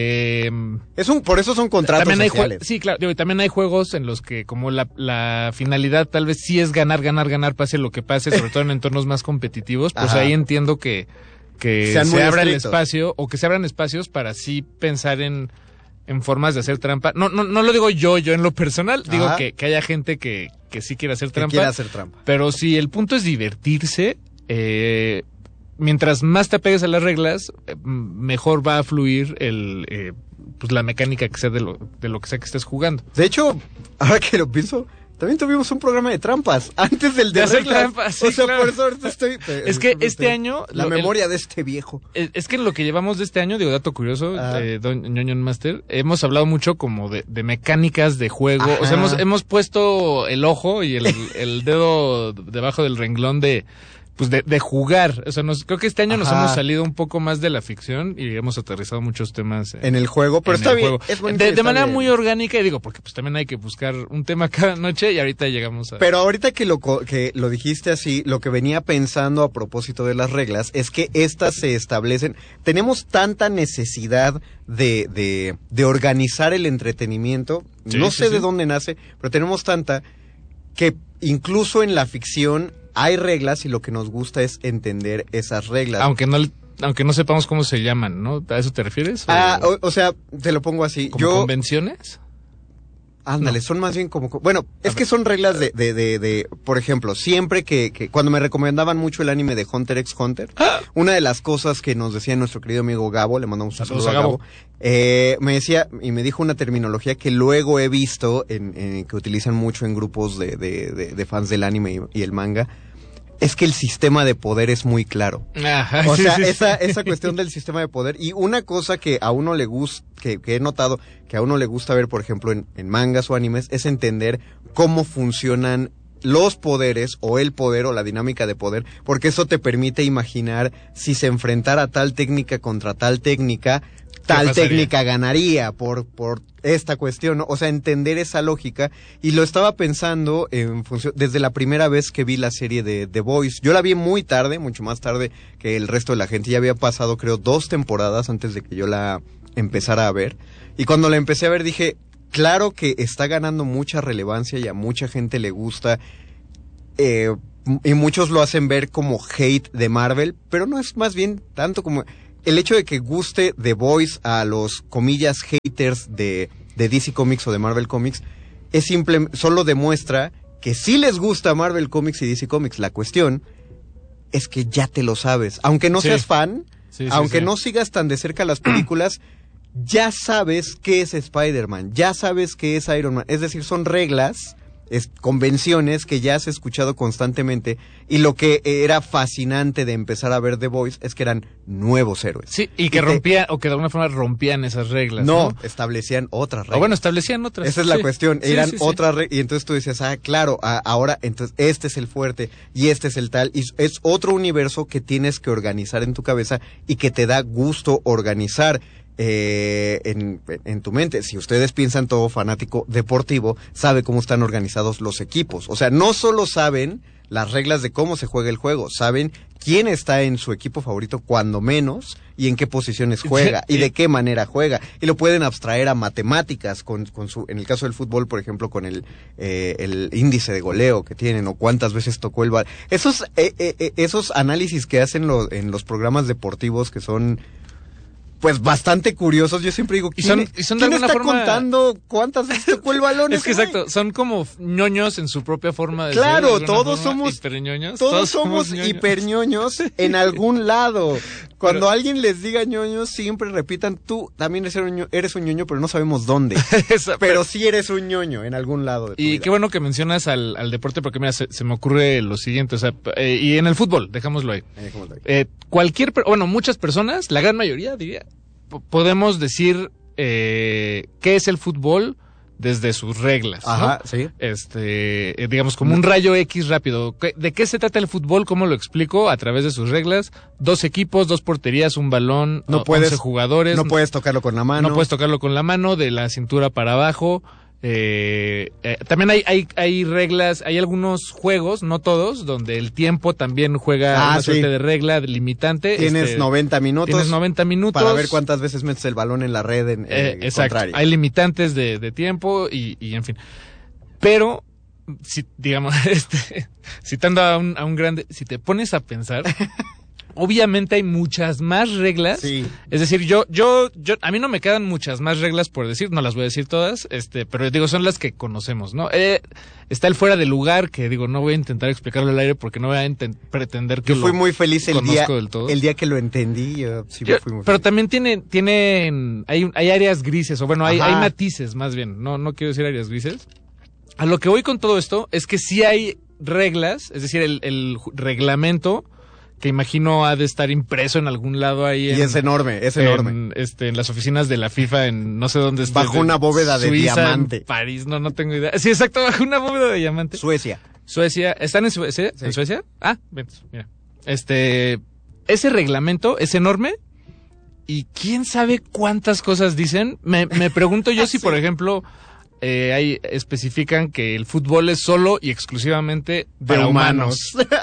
Por eso son contratos sociales. Sí, claro. Y también hay juegos en los que como la finalidad tal vez sí es ganar, pase lo que pase, sobre todo en entornos más competitivos, pues ahí entiendo que se abra el espacio, o que se abran espacios para así pensar en formas de hacer trampa. No lo digo yo en lo personal, digo que haya gente que sí quiere hacer trampa. Quiere hacer trampa. Pero si el punto es divertirse, mientras más te apegues a las reglas, mejor va a fluir pues la mecánica que sea de lo que sea que estés jugando. De hecho, ahora que lo pienso, también tuvimos un programa de trampas antes del de hacer trampas. Sí, o sea, claro. Por eso ahorita estoy. Es que este año. La memoria de este viejo. Es que lo que llevamos de este año, digo, dato curioso, Don Ñoño Master, hemos hablado mucho como de mecánicas de juego. Ajá. O sea, hemos puesto el ojo y el dedo debajo del renglón de jugar. O sea, creo que este año nos hemos salido un poco más de la ficción y hemos aterrizado muchos temas en el juego, pero está bien. Es de manera muy orgánica, y digo, porque pues también hay que buscar un tema cada noche y ahorita llegamos a... Pero ahorita que lo dijiste así, lo que venía pensando a propósito de las reglas es que estas se establecen. Tenemos tanta necesidad de organizar el entretenimiento, no sé de dónde nace, pero tenemos tanta que incluso en la ficción hay reglas y lo que nos gusta es entender esas reglas. Aunque no sepamos cómo se llaman, ¿no? ¿A eso te refieres? O sea, te lo pongo así. ¿Como convenciones? Ándale, son más bien como... Bueno, es que son reglas de por ejemplo, siempre que cuando me recomendaban mucho el anime de Hunter x Hunter, una de las cosas que nos decía nuestro querido amigo Gabo, le mandamos un saludo a Gabo, me decía y me dijo una terminología que luego he visto que utilizan mucho en grupos de fans del anime y el manga. Es que el sistema de poder es muy claro. Ajá, o sea, esa cuestión del sistema de poder. Y una cosa que a uno le gusta, que he notado que a uno le gusta ver, por ejemplo, en mangas o animes, es entender cómo funcionan los poderes o el poder o la dinámica de poder, porque eso te permite imaginar si se enfrentara tal técnica contra tal técnica, tal técnica ganaría por esta cuestión, ¿no? O sea, entender esa lógica, y lo estaba pensando en función, desde la primera vez que vi la serie de The Boys. Yo la vi muy tarde, mucho más tarde que el resto de la gente, ya había pasado creo 2 temporadas antes de que yo la empezara a ver, y cuando la empecé a ver dije, claro que está ganando mucha relevancia y a mucha gente le gusta, y muchos lo hacen ver como hate de Marvel, pero no es más bien tanto como... El hecho de que guste The Boys a los, comillas, haters de DC Comics o de Marvel Comics, solo demuestra que sí les gusta Marvel Comics y DC Comics. La cuestión es que ya te lo sabes. Aunque no seas fan, aunque no sigas tan de cerca las películas, ya sabes qué es Spider-Man, ya sabes qué es Iron Man. Es decir, son reglas, convenciones que ya has escuchado constantemente, y lo que era fascinante de empezar a ver The Boys es que eran nuevos héroes. Sí, y que rompían, o que de alguna forma rompían esas reglas. No, establecían otras reglas. O bueno, establecían otras. Esa es la cuestión, eran otras reglas, y entonces tú decías, claro, ahora, entonces este es el fuerte, y este es el tal, y es otro universo que tienes que organizar en tu cabeza, y que te da gusto organizar. En tu mente. Si ustedes piensan, todo fanático deportivo sabe cómo están organizados los equipos. O sea, no solo saben las reglas de cómo se juega el juego, saben quién está en su equipo favorito cuando menos y en qué posiciones juega y de qué manera juega, y lo pueden abstraer a matemáticas con su, en el caso del fútbol, por ejemplo, con el índice de goleo que tienen o cuántas veces tocó el balón. Esos análisis que hacen en los programas deportivos que son pues bastante curiosos. Yo siempre digo, ¿quién está contando cuántas veces tocó el balón? Es que exacto, son como ñoños en su propia forma de claro, ser, todos somos hiperñoños. Todos somos hiperñoños en algún lado. Cuando alguien les diga ñoños, siempre repitan, tú también eres un ñoño, pero no sabemos dónde. Pero sí eres un ñoño en algún lado de tu vida. Qué bueno que mencionas al deporte, porque mira, se me ocurre lo siguiente, o sea, y en el fútbol, dejámoslo ahí. Muchas personas, la gran mayoría diría, podemos decir qué es el fútbol desde sus reglas, ¿no? Ajá, sí. Digamos, como un rayo X rápido. ¿De qué se trata el fútbol? ¿Cómo lo explico? A través de sus reglas. 2 equipos, 2 porterías, un balón, 11 jugadores. No puedes tocarlo con la mano. No puedes tocarlo con la mano, de la cintura para abajo. También hay reglas, hay algunos juegos, no todos, donde el tiempo también juega una suerte de regla limitante. Tienes 90 minutos. Tienes 90 minutos. Para ver cuántas veces metes el balón en la red exacto. contrario. Hay limitantes de tiempo y en fin. Pero, si, digamos, citando a un grande, si te pones a pensar... Obviamente hay muchas más reglas. Sí. Es decir, a mí no me quedan muchas más reglas por decir, no las voy a decir todas, pero digo, son las que conocemos, ¿no? Está el fuera de lugar, que digo, no voy a intentar explicarlo al aire porque no voy a pretender que yo fui muy feliz el día que lo entendí. Fui muy feliz. Pero también hay áreas grises, o bueno, hay matices más bien, no quiero decir áreas grises. A lo que voy con todo esto es que sí hay reglas, es decir, el reglamento, que imagino ha de estar impreso en algún lado ahí. Y es enorme. En las oficinas de la FIFA, en no sé dónde está. Bajo una bóveda de Suiza, diamante. En París, no tengo idea. Sí, exacto, bajo una bóveda de diamante. Suecia. ¿Están en Suecia? Sí. ¿En Suecia? Ah, ven, mira. Ese reglamento es enorme y quién sabe cuántas cosas dicen. Me pregunto yo si, por ejemplo... ahí especifican que el fútbol es solo y exclusivamente para humanos.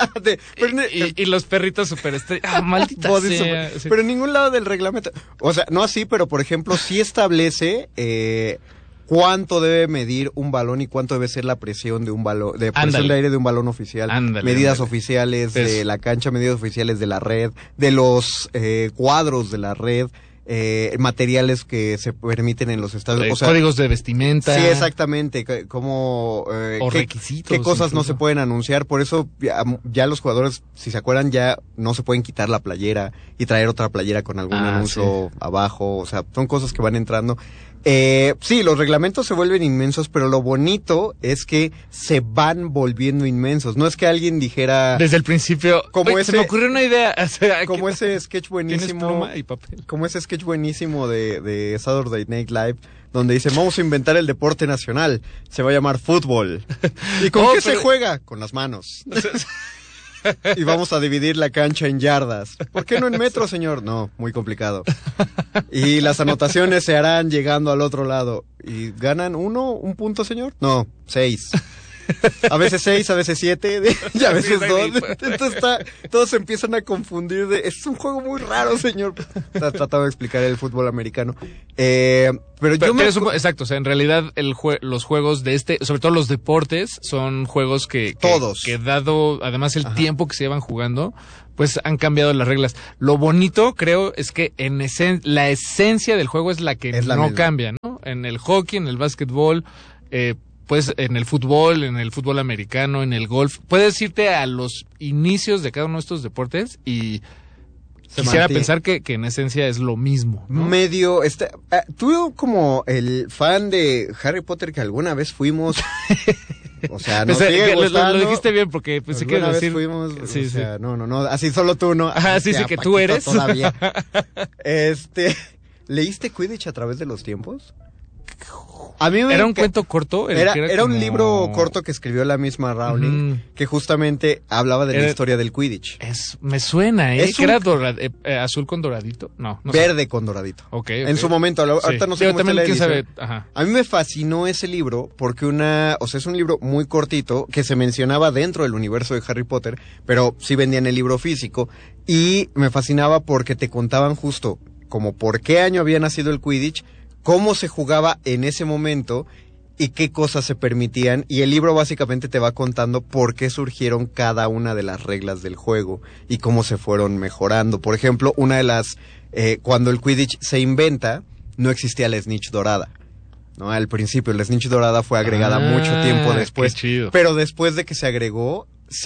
y los perritos superestrellas. Maldita sea. Pero en ningún lado del reglamento. O sea, no así, pero por ejemplo, sí establece cuánto debe medir un balón y cuánto debe ser la presión de un balón, de presión de aire de un balón oficial. Medidas oficiales de la cancha, medidas oficiales de la red, de los cuadros de la red. Materiales que se permiten en los estadios, o sea, códigos de vestimenta. Sí, exactamente, como o requisitos. ¿Qué cosas no se pueden anunciar? Por eso ya los jugadores, si se acuerdan, ya no se pueden quitar la playera y traer otra playera con algún anuncio abajo, o sea, son cosas que van entrando. Sí, los reglamentos se vuelven inmensos, pero lo bonito es que se van volviendo inmensos. No es que alguien dijera... Desde el principio, se me ocurrió una idea. O sea, como ese sketch buenísimo... ¿Tienes pluma y papel? Como ese sketch buenísimo de Saturday Night Live, donde dice, vamos a inventar el deporte nacional. Se va a llamar fútbol. ¿Y con qué se juega? Con las manos. Y vamos a dividir la cancha en yardas. ¿Por qué no en metros, señor? No, muy complicado. Y las anotaciones se harán llegando al otro lado. ¿Y ganan un punto, señor? No, 6. A veces 6, a veces 7, y a veces 2. Entonces todos se empiezan a confundir es un juego muy raro, señor. Trataba de explicar el fútbol americano. Exacto, o sea, en realidad los juegos de sobre todo los deportes, son juegos que dado además el tiempo que se llevan jugando, pues han cambiado las reglas. Lo bonito, creo, es que la esencia del juego es la que no cambia, ¿no? En el hockey, en el básquetbol, pues en el fútbol americano, en el golf, puedes irte a los inicios de cada uno de estos deportes y quisiera pensar que en esencia es lo mismo, ¿no? Tú como el fan de Harry Potter que alguna vez fuimos... O sea, no lo dijiste bien porque pensé que iba a decir... Fuimos, no, así solo tú, ¿no? Ajá, sí, que tú eres. Todavía. ¿Leíste Quidditch a través de los tiempos? ¿Era un cuento corto? Era un libro corto que escribió la misma Rowling, que justamente hablaba de la historia del Quidditch. Me suena, ¿eh? ¿Que era azul con doradito? No verde sé. Con doradito. Okay. En su momento, ahorita no sé cómo está la edición. Ajá. A mí me fascinó ese libro porque es un libro muy cortito que se mencionaba dentro del universo de Harry Potter, pero sí vendían el libro físico, y me fascinaba porque te contaban justo como por qué año había nacido el Quidditch, cómo se jugaba en ese momento y qué cosas se permitían, y el libro básicamente te va contando por qué surgieron cada una de las reglas del juego y cómo se fueron mejorando. Por ejemplo, una de las cuando el Quidditch se inventa, no existía la snitch dorada, ¿no? Al principio la snitch dorada fue agregada mucho tiempo después, pero después de que se agregó,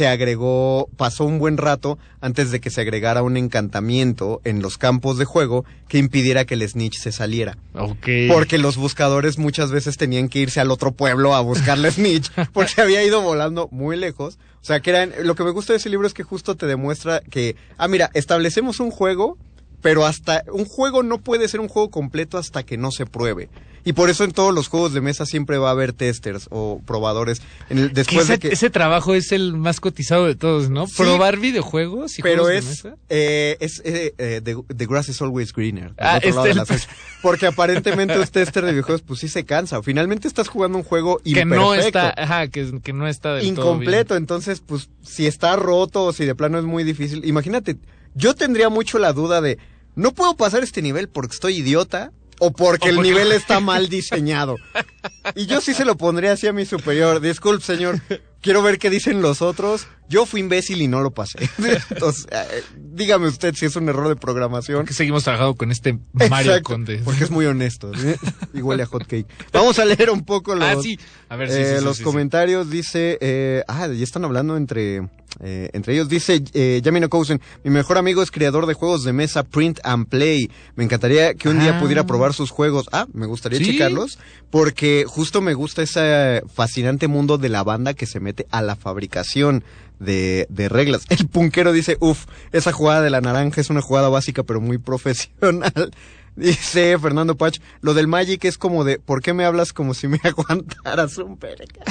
pasó un buen rato antes de que se agregara un encantamiento en los campos de juego que impidiera que el snitch se saliera. Okay. Porque los buscadores muchas veces tenían que irse al otro pueblo a buscar la snitch porque había ido volando muy lejos. O sea, lo que me gusta de ese libro es que justo te demuestra que, mira, establecemos un juego, pero hasta un juego no puede ser un juego completo hasta que no se pruebe. Y por eso en todos los juegos de mesa siempre va a haber testers o probadores. Ese trabajo es el más cotizado de todos, ¿no? Sí, probar videojuegos y pero juegos de mesa. The grass is always greener. Porque aparentemente un tester de videojuegos pues sí se cansa. Finalmente estás jugando un juego imperfecto. Que no está del incompleto. Todo bien. Entonces, pues si está roto o si de plano es muy difícil. Imagínate, yo tendría mucho la duda de, no puedo pasar este nivel porque estoy idiota o porque el nivel está mal diseñado. Y yo sí se lo pondría así a mi superior. Disculpe, señor, quiero ver qué dicen los otros. Yo fui imbécil y no lo pasé. Entonces, dígame usted si es un error de programación. Porque seguimos trabajando con este Mario Conde. Porque es muy honesto, ¿sí? Y huele a hot cake. Vamos a leer un poco los comentarios. Dice, ya están hablando entre ellos. Dice Yamino Cousen, mi mejor amigo es creador de juegos de mesa Print and Play. Me encantaría que un día pudiera probar sus juegos. Me gustaría checarlos, porque justo me gusta ese fascinante mundo de la banda que se mete a la fabricación de reglas. El punquero dice, esa jugada de la naranja es una jugada básica pero muy profesional. Dice Fernando Pach, lo del Magic es como de, ¿por qué me hablas como si me aguantaras un pereca?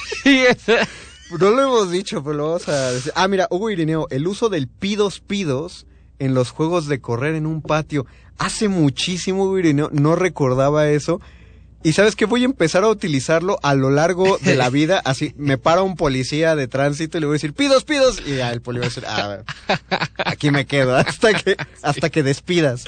No lo hemos dicho, pero lo vamos a decir. Mira, Hugo Irineo, el uso del pidos en los juegos de correr en un patio. Hace muchísimo, Hugo Irineo, no recordaba eso. Y ¿sabes qué? Voy a empezar a utilizarlo a lo largo de la vida. Así, me para un policía de tránsito y le voy a decir, pidos. Y el policía va a decir, aquí me quedo hasta que despidas.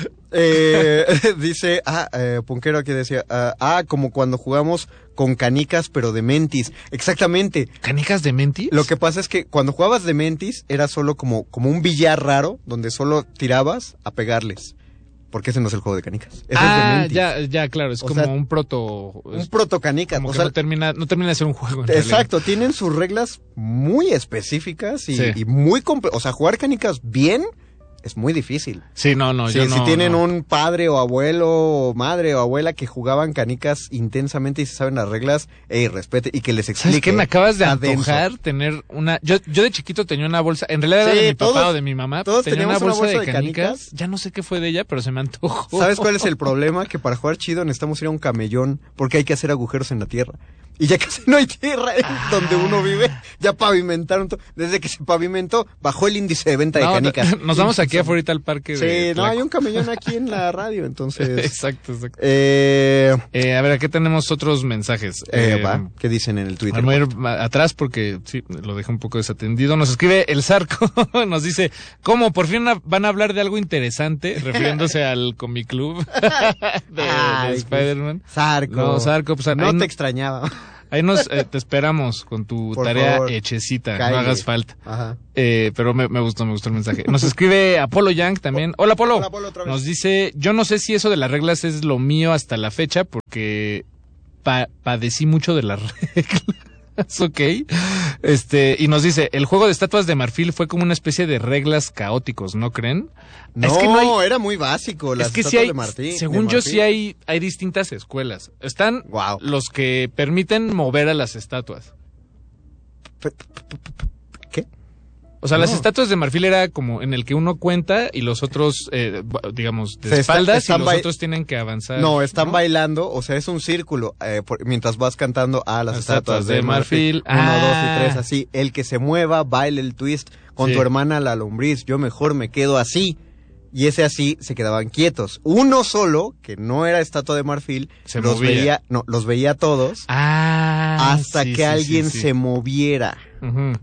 Dice, Punquero aquí decía, como cuando jugamos con canicas pero de Mentis. Exactamente. ¿Canicas de Mentis? Lo que pasa es que cuando jugabas de Mentis era solo como un billar raro donde solo tirabas a pegarles. Porque ese no es el juego de canicas. Ese es de Mentis. Ya, claro, es como un proto... Un proto canicas. Como no termina de ser un juego. Exacto, tienen sus reglas muy específicas y muy o sea, jugar canicas bien es muy difícil. Sí, si tienen un padre o abuelo o madre o abuela que jugaban canicas intensamente y se saben las reglas, respete y que les explique. ¿Sabes qué? Me acabas de antojar tener una... Yo de chiquito tenía una bolsa, en realidad era de mi papá o de mi mamá. Todos tenía una bolsa de canicas. Ya no sé qué fue de ella, pero se me antojó. ¿Sabes cuál es el problema? Que para jugar chido necesitamos ir a un camellón porque hay que hacer agujeros en la tierra. Y ya casi no hay tierra donde uno vive. Ya pavimentaron todo. Desde que se pavimentó, bajó el índice de venta de canicas. Nos vamos aquí afuera al parque. Sí, hay un camellón aquí en la radio, entonces. Exacto. A ver, aquí tenemos otros mensajes. ¿Qué dicen en el Twitter? Vamos a ir atrás porque sí, lo dejé un poco desatendido. Nos escribe el Zarco, nos dice, ¿cómo? ¿Por fin van a hablar de algo interesante? Refiriéndose al Comic Club de Spider-Man. Zarco. No, Zarco, pues no te extrañaba. Ahí te esperamos con tu tarea hechecita, no hagas falta. Ajá. Pero me gustó el mensaje. Nos escribe Apolo Yang también. Hola, Apolo. Hola, Apolo, otra vez. Nos dice, yo no sé si eso de las reglas es lo mío hasta la fecha, porque padecí mucho de las reglas. Ok. Y nos dice, el juego de estatuas de marfil fue como una especie de reglas caóticos, ¿no creen? No, es que era muy básico las estatuas de marfil. Según yo sí hay distintas escuelas. Están los que permiten mover a las estatuas. ¿Qué? O sea, las estatuas de marfil era como en el que uno cuenta y los otros, digamos, de espaldas y los otros tienen que avanzar. No, están bailando, o sea, es un círculo, mientras vas cantando las estatuas de marfil. 1, 2 y 3, así. El que se mueva, baile el twist con tu hermana la lombriz. Yo mejor me quedo así. Y ese así se quedaban quietos. Uno solo, que no era estatua de marfil, los veía todos hasta que alguien se moviera. Uh-huh.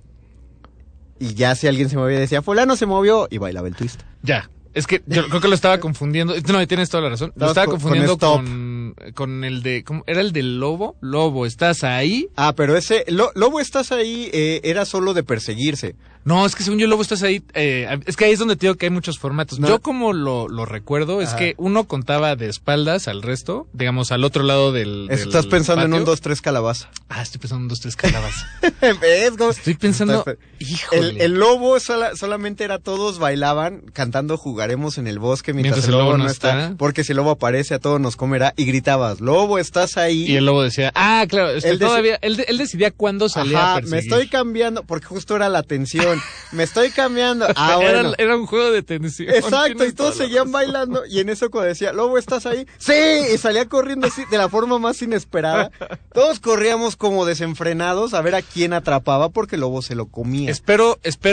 Y ya si alguien se movía decía, fulano se movió, y bailaba el twist. Ya, es que yo creo que lo estaba confundiendo. No, tienes toda la razón. Lo estaba confundiendo con el de, ¿cómo? ¿Era el del lobo? Lobo, ¿estás ahí? Pero ese, lobo, ¿estás ahí? Era solo de perseguirse. No, es que según yo, Lobo, estás ahí. Es que ahí es donde te digo que hay muchos formatos. No. Yo como lo recuerdo, es que uno contaba de espaldas al resto, digamos, al otro lado del Estás pensando patio. En 1, 2, 3 calabaza. Estoy pensando en 1, 2, 3 calabaza. ¿Ves? Estoy pensando, híjole. El lobo solamente era todos bailaban, cantando Jugaremos en el bosque mientras el lobo no está. Porque si el lobo aparece a todos nos comerá. Y gritabas, Lobo, ¿estás ahí? Y el lobo decía, claro, él decidía cuándo salía a perseguir. Me estoy cambiando, porque justo era la tensión. Me estoy cambiando. Bueno. Era un juego de tensión. Exacto, y todos seguían bailando. Y en eso cuando decía, Lobo, ¿estás ahí? ¡Sí! Y salía corriendo así, de la forma más inesperada. Todos corríamos como desenfrenados a ver a quién atrapaba porque el lobo se lo comía. Espero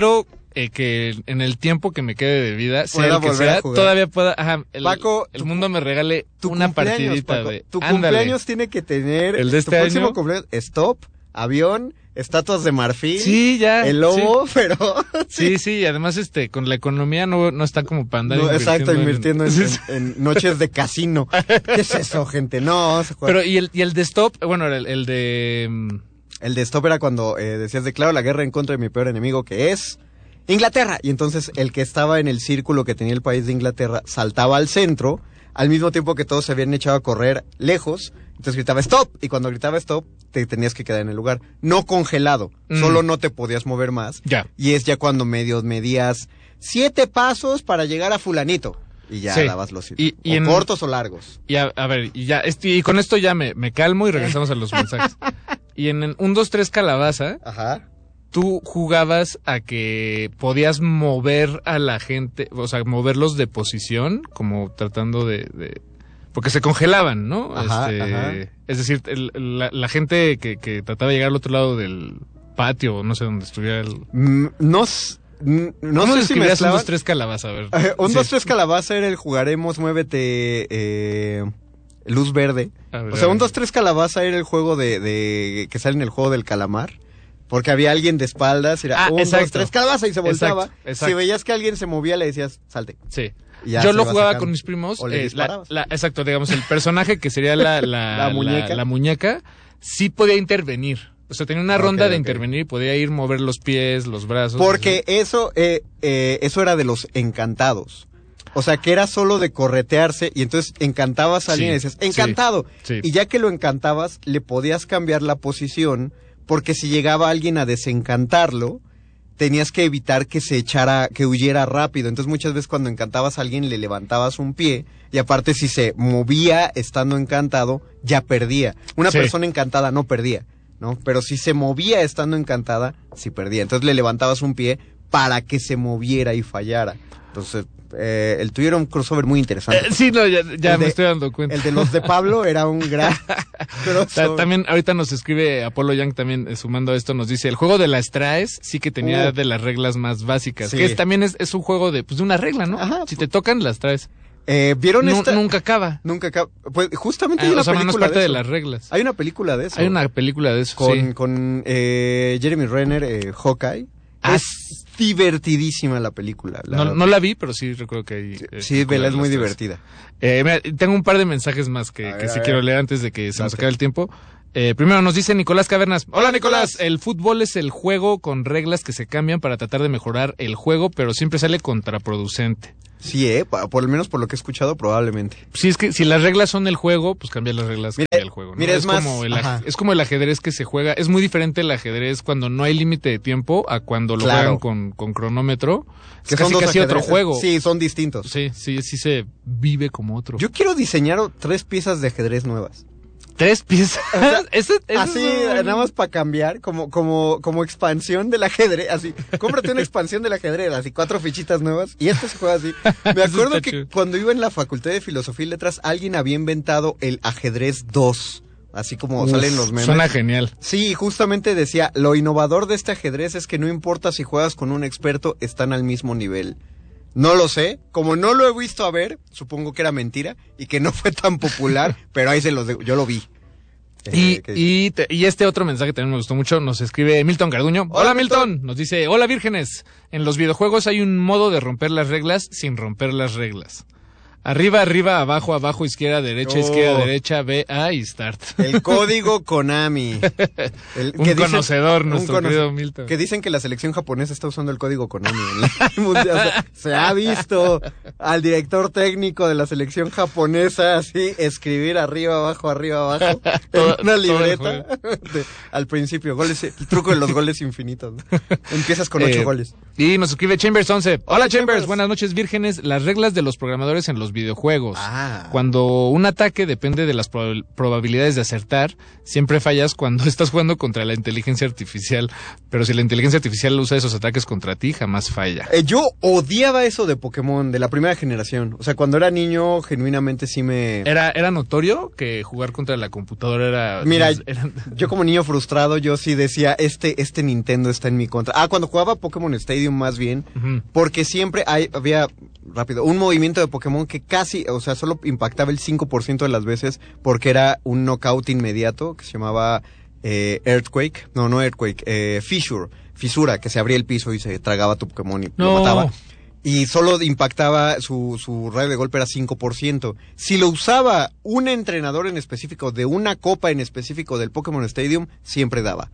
que en el tiempo que me quede de vida, sea el que sea, todavía pueda... Paco, el mundo me regale una partidita de... Tu cumpleaños tiene que tener... El de este próximo cumpleaños, stop, avión... Estatuas de marfil. Sí, ya. El lobo, pero... Sí, además con la economía no está como para andar invirtiendo en noches de casino. ¿Qué es eso, gente? No, se juega. Pero, ¿y el de stop? Bueno, el de... El de stop era cuando decías, declaro la guerra en contra de mi peor enemigo, que es Inglaterra. Y entonces el que estaba en el círculo que tenía el país de Inglaterra saltaba al centro, al mismo tiempo que todos se habían echado a correr lejos. Entonces gritaba stop, y cuando gritaba stop, te tenías que quedar en el lugar. No congelado, solo no te podías mover más. Ya. Y es ya cuando medías 7 pasos para llegar a fulanito. Y ya dabas los cortos o largos. Y a ver, y con esto ya me calmo y regresamos a los mensajes. Y en el 1, 2, 3 calabaza, tú jugabas a que podías mover a la gente, o sea, moverlos de posición, como tratando de porque se congelaban, ¿no? Es decir, la gente que trataba de llegar al otro lado del patio, no sé dónde estuviera el... No sé si me 1, 2, 3 calabaza, a ver. 1, 2, 3 calabaza era el Jugaremos, muévete, luz verde. O sea, 1, 2, 3 calabaza era el juego de que sale en el juego del calamar. Porque había alguien de espaldas, era 1, 2, 3 calabaza y se volteaba. Exacto. Si veías que alguien se movía, le decías, salte. Sí. Yo lo jugaba con mis primos. O le disparabas. Exacto, digamos, el personaje que sería la muñeca, sí podía intervenir. O sea, tenía una ronda de intervenir y podía ir mover los pies, los brazos. Porque eso era de los encantados. O sea, que era solo de corretearse y entonces encantabas a alguien y decías, ¡encantado! Sí. Y ya que lo encantabas, le podías cambiar la posición, porque si llegaba alguien a desencantarlo, tenías que evitar que huyera rápido. Entonces muchas veces cuando encantabas a alguien le levantabas un pie y aparte si se movía estando encantado, ya perdía. Una persona encantada no perdía, ¿no? Pero si se movía estando encantada, sí perdía. Entonces le levantabas un pie para que se moviera y fallara. Entonces, el tuyo era un crossover muy interesante. Ya me estoy dando cuenta. El de los de Pablo era un gran crossover. También ahorita nos escribe Apolo Young también sumando a esto, nos dice, el juego de las traes sí que tenía de las reglas más básicas. Sí. Que también es un juego de una regla, ¿no? Ajá. Si te tocan, las traes. ¿Vieron esta? Nunca acaba. Nunca acaba. Pues justamente hay una película no es parte de las reglas. Hay una película de eso. Hay una película de eso, con Jeremy Renner, Hawkeye. Es divertidísima la película. No la vi, pero sí recuerdo que hay... sí, vela, es muy divertida. Mira, tengo un par de mensajes más que quiero leer antes de que se nos acabe el tiempo. Primero nos dice Nicolás Cavernas. Hola, Nicolás. El fútbol es el juego con reglas que se cambian para tratar de mejorar el juego, pero siempre sale contraproducente. Sí, por lo menos por lo que he escuchado, probablemente. Sí, es que si las reglas son el juego, pues cambiar las reglas, cambia el juego, ¿no? Mira, es como el ajedrez que se juega. Es muy diferente el ajedrez cuando no hay límite de tiempo a cuando lo juegan con cronómetro. Que son casi otro juego. Sí, son distintos. Sí se vive como otro. Yo quiero diseñar 3 piezas de ajedrez nuevas. 3 piezas. O sea, así, nada más para cambiar, como expansión del ajedrez, así. Cómprate una expansión del ajedrez, así 4 fichitas nuevas, y esto se juega así. Me acuerdo que cuando iba en la Facultad de Filosofía y Letras, alguien había inventado el ajedrez 2. Así como salen los memes. Suena genial. Sí, justamente decía, lo innovador de este ajedrez es que no importa si juegas con un experto, están al mismo nivel. No lo sé, como no lo he visto a ver, supongo que era mentira y que no fue tan popular, pero ahí yo lo vi. Y este otro mensaje también me gustó mucho, nos escribe Milton Garduño. Hola Milton, nos dice, hola vírgenes, en los videojuegos hay un modo de romper las reglas sin romper las reglas. Arriba, arriba, abajo, abajo, izquierda, derecha, B, A y start. El código Konami. Conocedor, nuestro querido Milton. Que dicen que la selección japonesa está usando el código Konami. O sea, se ha visto al director técnico de la selección japonesa así escribir arriba, abajo, en una libreta. Al principio, el truco de los goles infinitos. ¿No? Empiezas con 8 goles. Y nos escribe Chambers 11. Hola Chambers, buenas noches vírgenes. Las reglas de los programadores en los videojuegos. Cuando un ataque depende de las probabilidades de acertar, siempre fallas cuando estás jugando contra la inteligencia artificial. Pero si la inteligencia artificial usa esos ataques contra ti, jamás falla. Yo odiaba eso de Pokémon, de la primera generación. O sea, cuando era niño, genuinamente sí me... ¿Era notorio que jugar contra la computadora era... Mira, yo como niño frustrado, yo sí decía, este Nintendo está en mi contra. Cuando jugaba Pokémon Stadium más bien, porque siempre había... Rápido, un movimiento de Pokémon que casi, o sea, solo impactaba el 5% de las veces porque era un knockout inmediato que se llamaba Earthquake, no Earthquake, Fisura, que se abría el piso y se tragaba a tu Pokémon y lo mataba. Y solo impactaba, su radio de golpe era 5%. Si lo usaba un entrenador en específico de una copa en específico del Pokémon Stadium, siempre daba.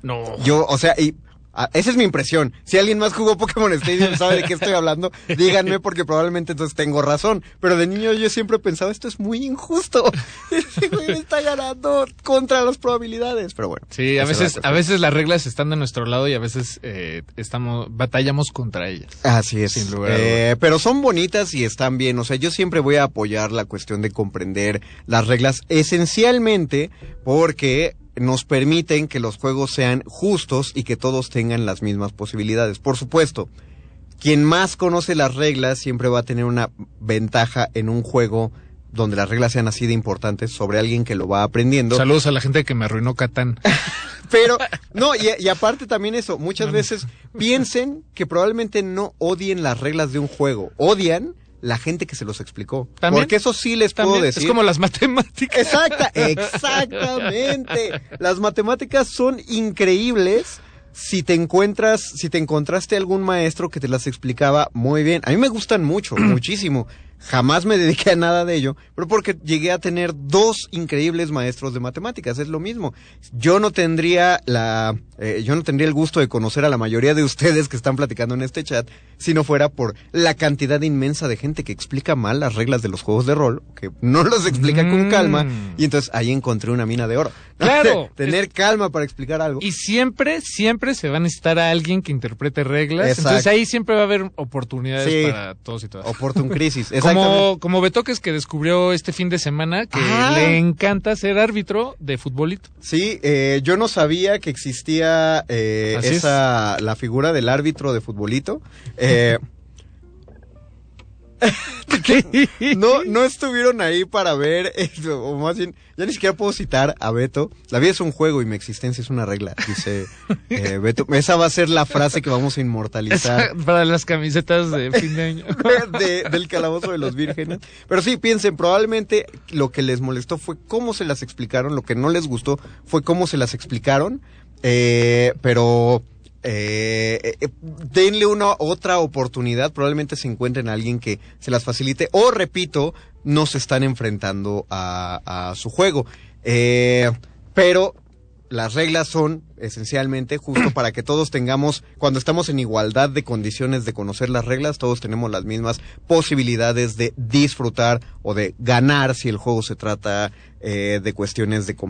Esa es mi impresión. Si alguien más jugó Pokémon Stadium sabe de qué estoy hablando, díganme porque probablemente entonces tengo razón. Pero de niño yo siempre pensaba, esto es muy injusto. Ese güey me está ganando contra las probabilidades. Pero bueno. Sí, a veces las reglas están de nuestro lado y a veces batallamos contra ellas. Así es. Sin lugar a dudas. Pero son bonitas y están bien. O sea, yo siempre voy a apoyar la cuestión de comprender las reglas esencialmente porque nos permiten que los juegos sean justos y que todos tengan las mismas posibilidades. Por supuesto, quien más conoce las reglas siempre va a tener una ventaja en un juego donde las reglas sean así de importantes sobre alguien que lo va aprendiendo. Saludos a la gente que me arruinó Catán. Pero, no, y aparte también eso, muchas veces piensen que probablemente no odien las reglas de un juego, odian la gente que se los explicó. ¿También? Porque eso sí les puedo decir. Es como las matemáticas. Exactamente. Las matemáticas son increíbles si te encontraste algún maestro que te las explicaba muy bien. A mí me gustan mucho, muchísimo. Jamás me dediqué a nada de ello, pero porque llegué a tener 2 increíbles maestros de matemáticas, es lo mismo. Yo no tendría el gusto de conocer a la mayoría de ustedes que están platicando en este chat, si no fuera por la cantidad inmensa de gente que explica mal las reglas de los juegos de rol, que no los explica con calma, y entonces ahí encontré una mina de oro. Claro. Tener calma para explicar algo. Y siempre se va a necesitar a alguien que interprete reglas. Exacto. Entonces ahí siempre va a haber oportunidades para todos y todas. Oportun crisis. Como Betoques, que descubrió este fin de semana que le encanta ser árbitro de futbolito. Sí, yo no sabía que existía la figura del árbitro de futbolito. No estuvieron ahí para ver, o más bien, ya ni siquiera puedo citar a Beto. La vida es un juego y mi existencia es una regla, dice Beto. Esa va a ser la frase que vamos a inmortalizar. Para las camisetas de fin de año. Del calabozo de los vírgenes. Pero sí, piensen, probablemente lo que les molestó fue cómo se las explicaron, lo que no les gustó fue cómo se las explicaron, pero... denle una otra oportunidad, probablemente se encuentren a alguien que se las facilite, o repito, no se están enfrentando a su juego, pero las reglas son esencialmente justo para que todos tengamos, cuando estamos en igualdad de condiciones de conocer las reglas, todos tenemos las mismas posibilidades de disfrutar o de ganar si el juego se trata de cuestiones de